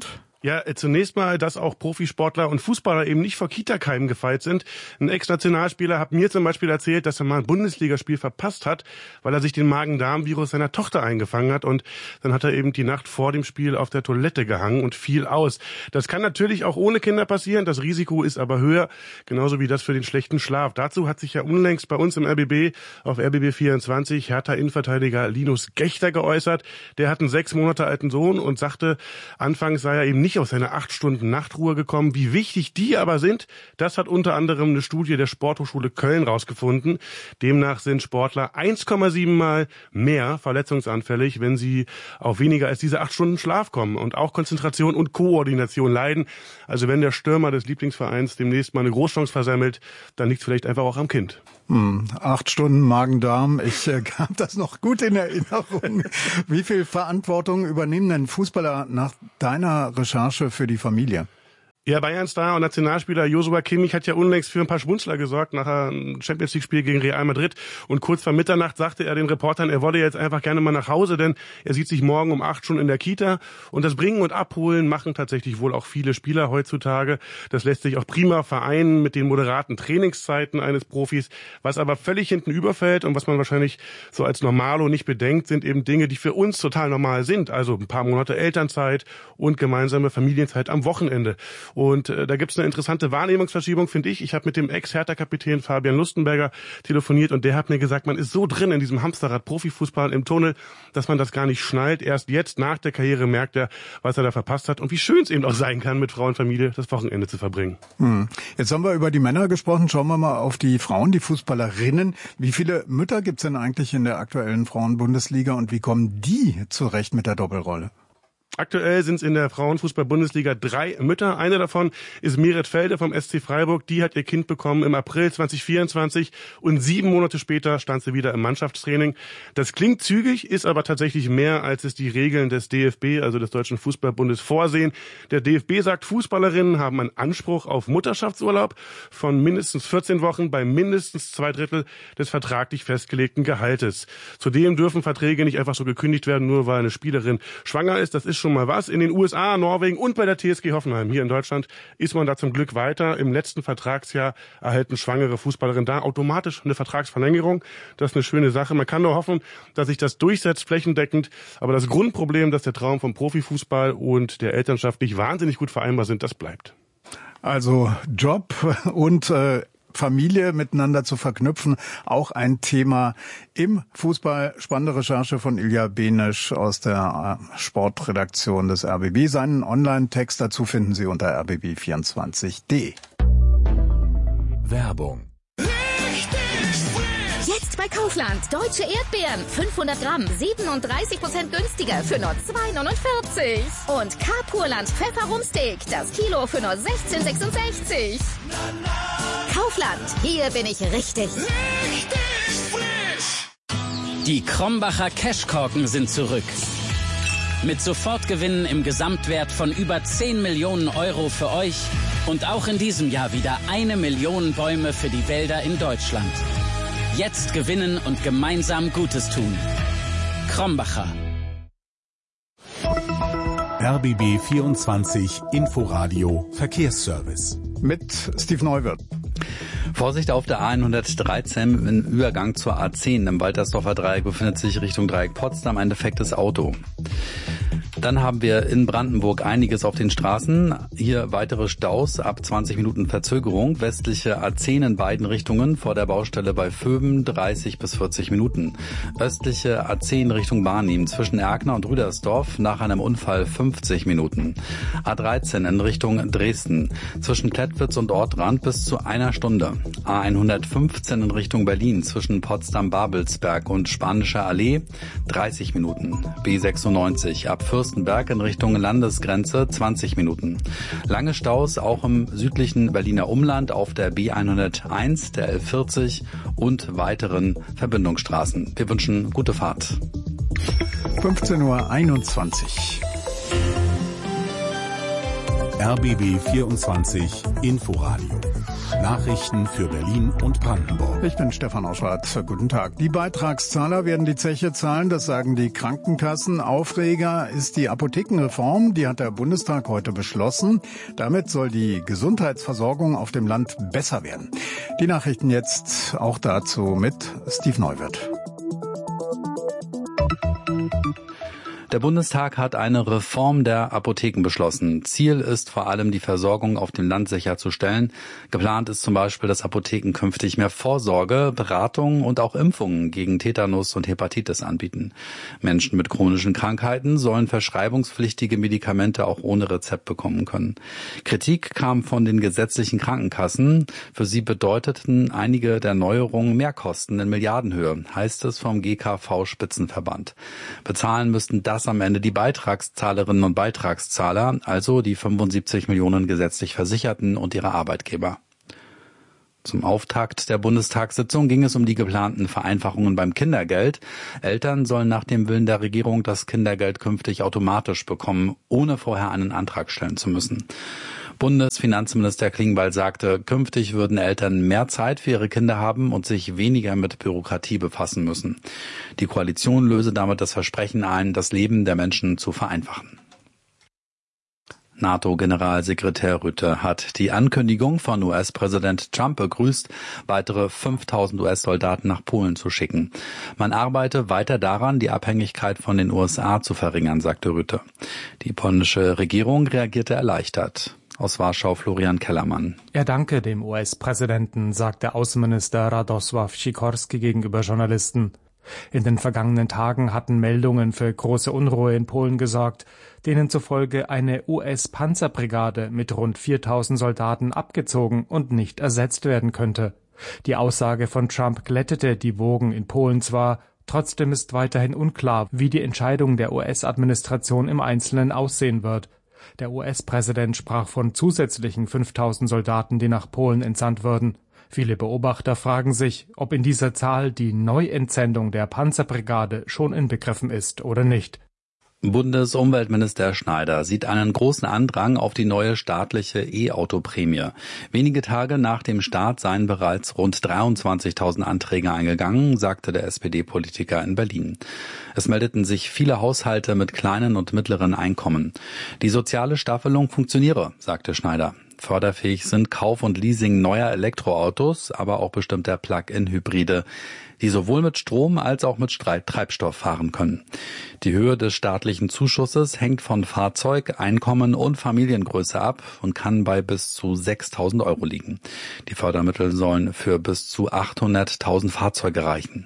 Ja, zunächst mal, dass auch Profisportler und Fußballer eben nicht vor Kita-Keimen gefeit sind. Ein Ex-Nationalspieler hat mir zum Beispiel erzählt, dass er mal ein Bundesligaspiel verpasst hat, weil er sich den Magen-Darm-Virus seiner Tochter eingefangen hat. Und dann hat er eben die Nacht vor dem Spiel auf der Toilette gehangen und fiel aus. Das kann natürlich auch ohne Kinder passieren. Das Risiko ist aber höher, genauso wie das für den schlechten Schlaf. Dazu hat sich ja unlängst bei uns im R B B auf R B B vierundzwanzig Hertha-Innenverteidiger Linus Gächter geäußert. Der hat einen sechs Monate alten Sohn und sagte, anfangs sei er eben nicht aus seiner acht Stunden Nachtruhe gekommen. Wie wichtig die aber sind, das hat unter anderem eine Studie der Sporthochschule Köln rausgefunden. Demnach sind Sportler eins Komma sieben Mal mehr verletzungsanfällig, wenn sie auf weniger als diese acht Stunden Schlaf kommen und auch Konzentration und Koordination leiden. Also wenn der Stürmer des Lieblingsvereins demnächst mal eine Großchance versammelt, dann liegt es vielleicht einfach auch am Kind. Hm, acht Stunden Magen-Darm, ich äh, habe das noch gut in Erinnerung. Wie viel Verantwortung übernehmen denn Fußballer nach deiner Recherche für die Familie? Ja, Bayern-Star und Nationalspieler Joshua Kimmich hat ja unlängst für ein paar Schmunzler gesorgt nach einem Champions-League-Spiel gegen Real Madrid. Und kurz vor Mitternacht sagte er den Reportern, er wolle jetzt einfach gerne mal nach Hause, denn er sieht sich morgen um acht schon in der Kita. Und das Bringen und Abholen machen tatsächlich wohl auch viele Spieler heutzutage. Das lässt sich auch prima vereinen mit den moderaten Trainingszeiten eines Profis. Was aber völlig hinten überfällt und was man wahrscheinlich so als Normalo nicht bedenkt, sind eben Dinge, die für uns total normal sind. Also ein paar Monate Elternzeit und gemeinsame Familienzeit am Wochenende. Und äh, da gibt's eine interessante Wahrnehmungsverschiebung, finde ich. Ich habe mit dem Ex-Hertha-Kapitän Fabian Lustenberger telefoniert und der hat mir gesagt, man ist so drin in diesem Hamsterrad Profifußball im Tunnel, dass man das gar nicht schnallt. Erst jetzt nach der Karriere merkt er, was er da verpasst hat und wie schön es eben auch sein kann, mit Frau und Familie das Wochenende zu verbringen. Hm. Jetzt haben wir über die Männer gesprochen. Schauen wir mal auf die Frauen, die Fußballerinnen. Wie viele Mütter gibt's denn eigentlich in der aktuellen Frauenbundesliga und wie kommen die zurecht mit der Doppelrolle? Aktuell sind es in der Frauenfußball-Bundesliga drei Mütter. Eine davon ist Meret Felde vom S C Freiburg. Die hat ihr Kind bekommen im April zwanzig vierundzwanzig und sieben Monate später stand sie wieder im Mannschaftstraining. Das klingt zügig, ist aber tatsächlich mehr, als es die Regeln des D F B, also des Deutschen Fußballbundes, vorsehen. Der D F B sagt, Fußballerinnen haben einen Anspruch auf Mutterschaftsurlaub von mindestens vierzehn Wochen bei mindestens zwei Drittel des vertraglich festgelegten Gehaltes. Zudem dürfen Verträge nicht einfach so gekündigt werden, nur weil eine Spielerin schwanger ist. Das ist schon mal was. In den U S A, Norwegen und bei der T S G Hoffenheim hier in Deutschland ist man da zum Glück weiter. Im letzten Vertragsjahr erhalten schwangere Fußballerinnen da automatisch eine Vertragsverlängerung. Das ist eine schöne Sache. Man kann nur hoffen, dass sich das durchsetzt flächendeckend. Aber das Grundproblem, dass der Traum vom Profifußball und der Elternschaft nicht wahnsinnig gut vereinbar sind, das bleibt. Also Job und äh Familie miteinander zu verknüpfen, auch ein Thema im Fußball. Spannende Recherche von Ilja Benisch aus der Sportredaktion des R B B. Seinen Online-Text dazu finden Sie unter r b b vierundzwanzig punkt d e. Werbung. Jetzt bei Kaufland. Deutsche Erdbeeren. fünfhundert Gramm. siebenunddreißig Prozent günstiger für nur zwei neunundvierzig. Und K-Purland Pfefferumsteak. Das Kilo für nur sechzehn sechsundsechzig. Kaufland. Hier bin ich richtig. Richtig frisch. Die Krombacher Cashkorken sind zurück. Mit Sofortgewinnen im Gesamtwert von über zehn Millionen Euro für euch. Und auch in diesem Jahr wieder eine Million Bäume für die Wälder in Deutschland. Jetzt gewinnen und gemeinsam Gutes tun. Krombacher. R B B vierundzwanzig Inforadio Verkehrsservice. Mit Steve Neuwirth. Vorsicht auf der A hundertdreizehn im Übergang zur A zehn. Im Waltersdorfer Dreieck befindet sich Richtung Dreieck Potsdam ein defektes Auto. Dann haben wir in Brandenburg einiges auf den Straßen. Hier weitere Staus ab zwanzig Minuten Verzögerung. Westliche A zehn in beiden Richtungen vor der Baustelle bei Vöben dreißig bis vierzig Minuten. Östliche A zehn Richtung Barnim zwischen Erkner und Rüdersdorf nach einem Unfall fünfzig Minuten. A dreizehn in Richtung Dresden zwischen Klettwitz und Ortrand bis zu einer Stunde. A hundertfünfzehn in Richtung Berlin zwischen Potsdam-Babelsberg und Spanische Allee dreißig Minuten. B sechsundneunzig ab Fürstenberg in Richtung Landesgrenze zwanzig Minuten. Lange Staus auch im südlichen Berliner Umland auf der B hunderteins, der L vierzig und weiteren Verbindungsstraßen. Wir wünschen gute Fahrt. fünfzehn Uhr einundzwanzig. R B B vierundzwanzig Inforadio. Nachrichten für Berlin und Brandenburg. Ich bin Stefan Oschwart. Guten Tag. Die Beitragszahler werden die Zeche zahlen, das sagen die Krankenkassen. Aufreger ist die Apothekenreform, die hat der Bundestag heute beschlossen. Damit soll die Gesundheitsversorgung auf dem Land besser werden. Die Nachrichten jetzt auch dazu mit Steve Neuwirth. Der Bundestag hat eine Reform der Apotheken beschlossen. Ziel ist vor allem, die Versorgung auf dem Land sicherzustellen. Geplant ist zum Beispiel, dass Apotheken künftig mehr Vorsorge, Beratung und auch Impfungen gegen Tetanus und Hepatitis anbieten. Menschen mit chronischen Krankheiten sollen verschreibungspflichtige Medikamente auch ohne Rezept bekommen können. Kritik kam von den gesetzlichen Krankenkassen. Für sie bedeuteten einige der Neuerungen Mehrkosten in Milliardenhöhe, heißt es vom G K V-Spitzenverband. Bezahlen müssten das am Ende die Beitragszahlerinnen und Beitragszahler, also die fünfundsiebzig Millionen gesetzlich Versicherten und ihre Arbeitgeber. Zum Auftakt der Bundestagssitzung ging es um die geplanten Vereinfachungen beim Kindergeld. Eltern sollen nach dem Willen der Regierung das Kindergeld künftig automatisch bekommen, ohne vorher einen Antrag stellen zu müssen. Bundesfinanzminister Klingbeil sagte, künftig würden Eltern mehr Zeit für ihre Kinder haben und sich weniger mit Bürokratie befassen müssen. Die Koalition löse damit das Versprechen ein, das Leben der Menschen zu vereinfachen. NATO-Generalsekretär Rutte hat die Ankündigung von U S-Präsident Trump begrüßt, weitere fünftausend U S-Soldaten nach Polen zu schicken. Man arbeite weiter daran, die Abhängigkeit von den U S A zu verringern, sagte Rutte. Die polnische Regierung reagierte erleichtert. Aus Warschau Florian Kellermann. Er danke dem U S-Präsidenten, sagte Außenminister Radosław Sikorski gegenüber Journalisten. In den vergangenen Tagen hatten Meldungen für große Unruhe in Polen gesorgt, denen zufolge eine U S-Panzerbrigade mit rund viertausend Soldaten abgezogen und nicht ersetzt werden könnte. Die Aussage von Trump glättete die Wogen in Polen zwar, trotzdem ist weiterhin unklar, wie die Entscheidung der U S-Administration im Einzelnen aussehen wird. Der U S-Präsident sprach von zusätzlichen fünftausend Soldaten, die nach Polen entsandt würden. Viele Beobachter fragen sich, ob in dieser Zahl die Neuentsendung der Panzerbrigade schon inbegriffen ist oder nicht. Bundesumweltminister Schneider sieht einen großen Andrang auf die neue staatliche E-Auto-Prämie. Wenige Tage nach dem Start seien bereits rund dreiundzwanzigtausend Anträge eingegangen, sagte der S P D-Politiker in Berlin. Es meldeten sich viele Haushalte mit kleinen und mittleren Einkommen. Die soziale Staffelung funktioniere, sagte Schneider. Förderfähig sind Kauf und Leasing neuer Elektroautos, aber auch bestimmter Plug-in-Hybride, die sowohl mit Strom als auch mit Treibstoff fahren können. Die Höhe des staatlichen Zuschusses hängt von Fahrzeug, Einkommen und Familiengröße ab und kann bei bis zu sechstausend Euro liegen. Die Fördermittel sollen für bis zu achthunderttausend Fahrzeuge reichen.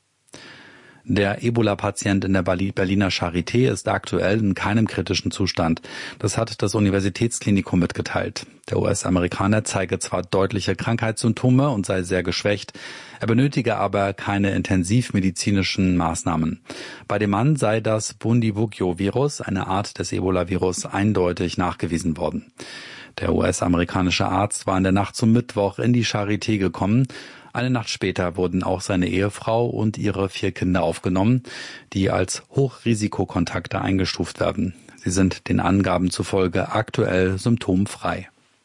Der Ebola-Patient in der Berliner Charité ist aktuell in keinem kritischen Zustand. Das hat das Universitätsklinikum mitgeteilt. Der U S-Amerikaner zeige zwar deutliche Krankheitssymptome und sei sehr geschwächt, er benötige aber keine intensivmedizinischen Maßnahmen. Bei dem Mann sei das Bundibugyo-Virus, eine Art des Ebola-Virus, eindeutig nachgewiesen worden. Der U S-amerikanische Arzt war in der Nacht zum Mittwoch in die Charité gekommen. Eine Nacht später wurden auch seine Ehefrau und ihre vier Kinder aufgenommen, die als Hochrisikokontakte eingestuft werden. Sie sind den Angaben zufolge aktuell symptomfrei.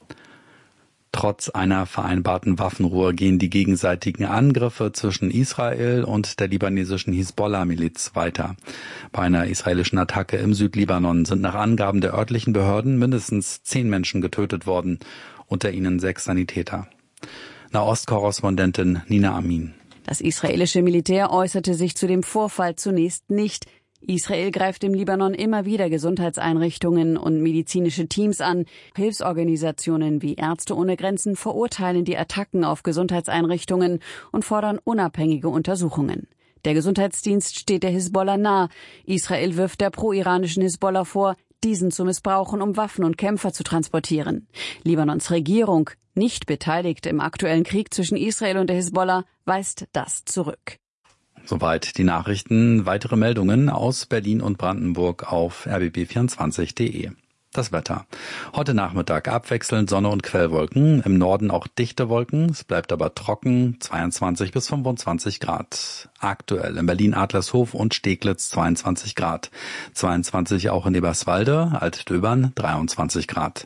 Trotz einer vereinbarten Waffenruhe gehen die gegenseitigen Angriffe zwischen Israel und der libanesischen Hisbollah-Miliz weiter. Bei einer israelischen Attacke im Südlibanon sind nach Angaben der örtlichen Behörden mindestens zehn Menschen getötet worden, unter ihnen sechs Sanitäter. Nahostkorrespondentin Nina Amin. Das israelische Militär äußerte sich zu dem Vorfall zunächst nicht. Israel greift im Libanon immer wieder Gesundheitseinrichtungen und medizinische Teams an. Hilfsorganisationen wie Ärzte ohne Grenzen verurteilen die Attacken auf Gesundheitseinrichtungen und fordern unabhängige Untersuchungen. Der Gesundheitsdienst steht der Hisbollah nahe. Israel wirft der pro-iranischen Hisbollah vor, diesen zu missbrauchen, um Waffen und Kämpfer zu transportieren. Libanons Regierung, nicht beteiligt im aktuellen Krieg zwischen Israel und der Hisbollah, weist das zurück. Soweit die Nachrichten. Weitere Meldungen aus Berlin und Brandenburg auf r b b vierundzwanzig punkt d e. Das Wetter. Heute Nachmittag abwechselnd Sonne und Quellwolken, im Norden auch dichte Wolken, es bleibt aber trocken, zweiundzwanzig bis fünfundzwanzig Grad. Aktuell in Berlin-Adlershof und Steglitz zweiundzwanzig Grad, zweiundzwanzig auch in Eberswalde, Altdöbern dreiundzwanzig Grad.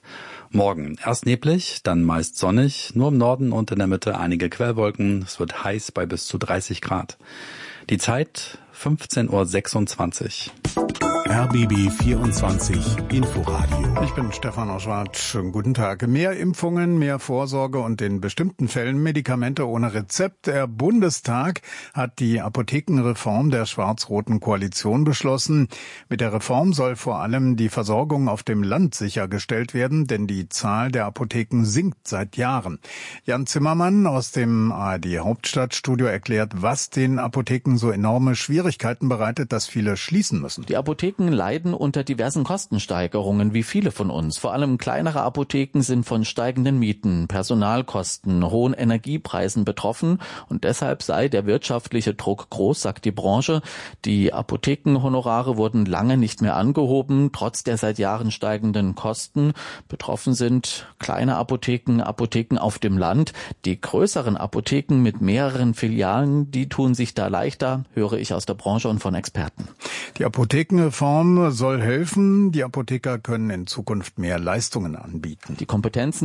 Morgen erst neblig, dann meist sonnig, nur im Norden und in der Mitte einige Quellwolken. Es wird heiß bei bis zu dreißig Grad. Die Zeit fünfzehn Uhr sechsundzwanzig. R B B vierundzwanzig Inforadio. Ich bin Stefan Oschwart. Schönen guten Tag. Mehr Impfungen, mehr Vorsorge und in bestimmten Fällen Medikamente ohne Rezept. Der Bundestag hat die Apothekenreform der schwarz-roten Koalition beschlossen. Mit der Reform soll vor allem die Versorgung auf dem Land sichergestellt werden, denn die Zahl der Apotheken sinkt seit Jahren. Jan Zimmermann aus dem A R D Hauptstadtstudio erklärt, was den Apotheken so enorme Schwierigkeiten bereitet, dass viele schließen müssen. Die Apotheken leiden unter diversen Kostensteigerungen, wie viele von uns. Vor allem kleinere Apotheken sind von steigenden Mieten, Personalkosten, hohen Energiepreisen betroffen und deshalb sei der wirtschaftliche Druck groß, sagt die Branche. Die Apothekenhonorare wurden lange nicht mehr angehoben, trotz der seit Jahren steigenden Kosten. Betroffen sind kleine Apotheken, Apotheken auf dem Land. Die größeren Apotheken mit mehreren Filialen, die tun sich da leichter, höre ich aus der Branche und von Experten. Die Apothekenreform soll helfen. Die Apotheker können in Zukunft mehr Leistungen anbieten. Die Kompetenzen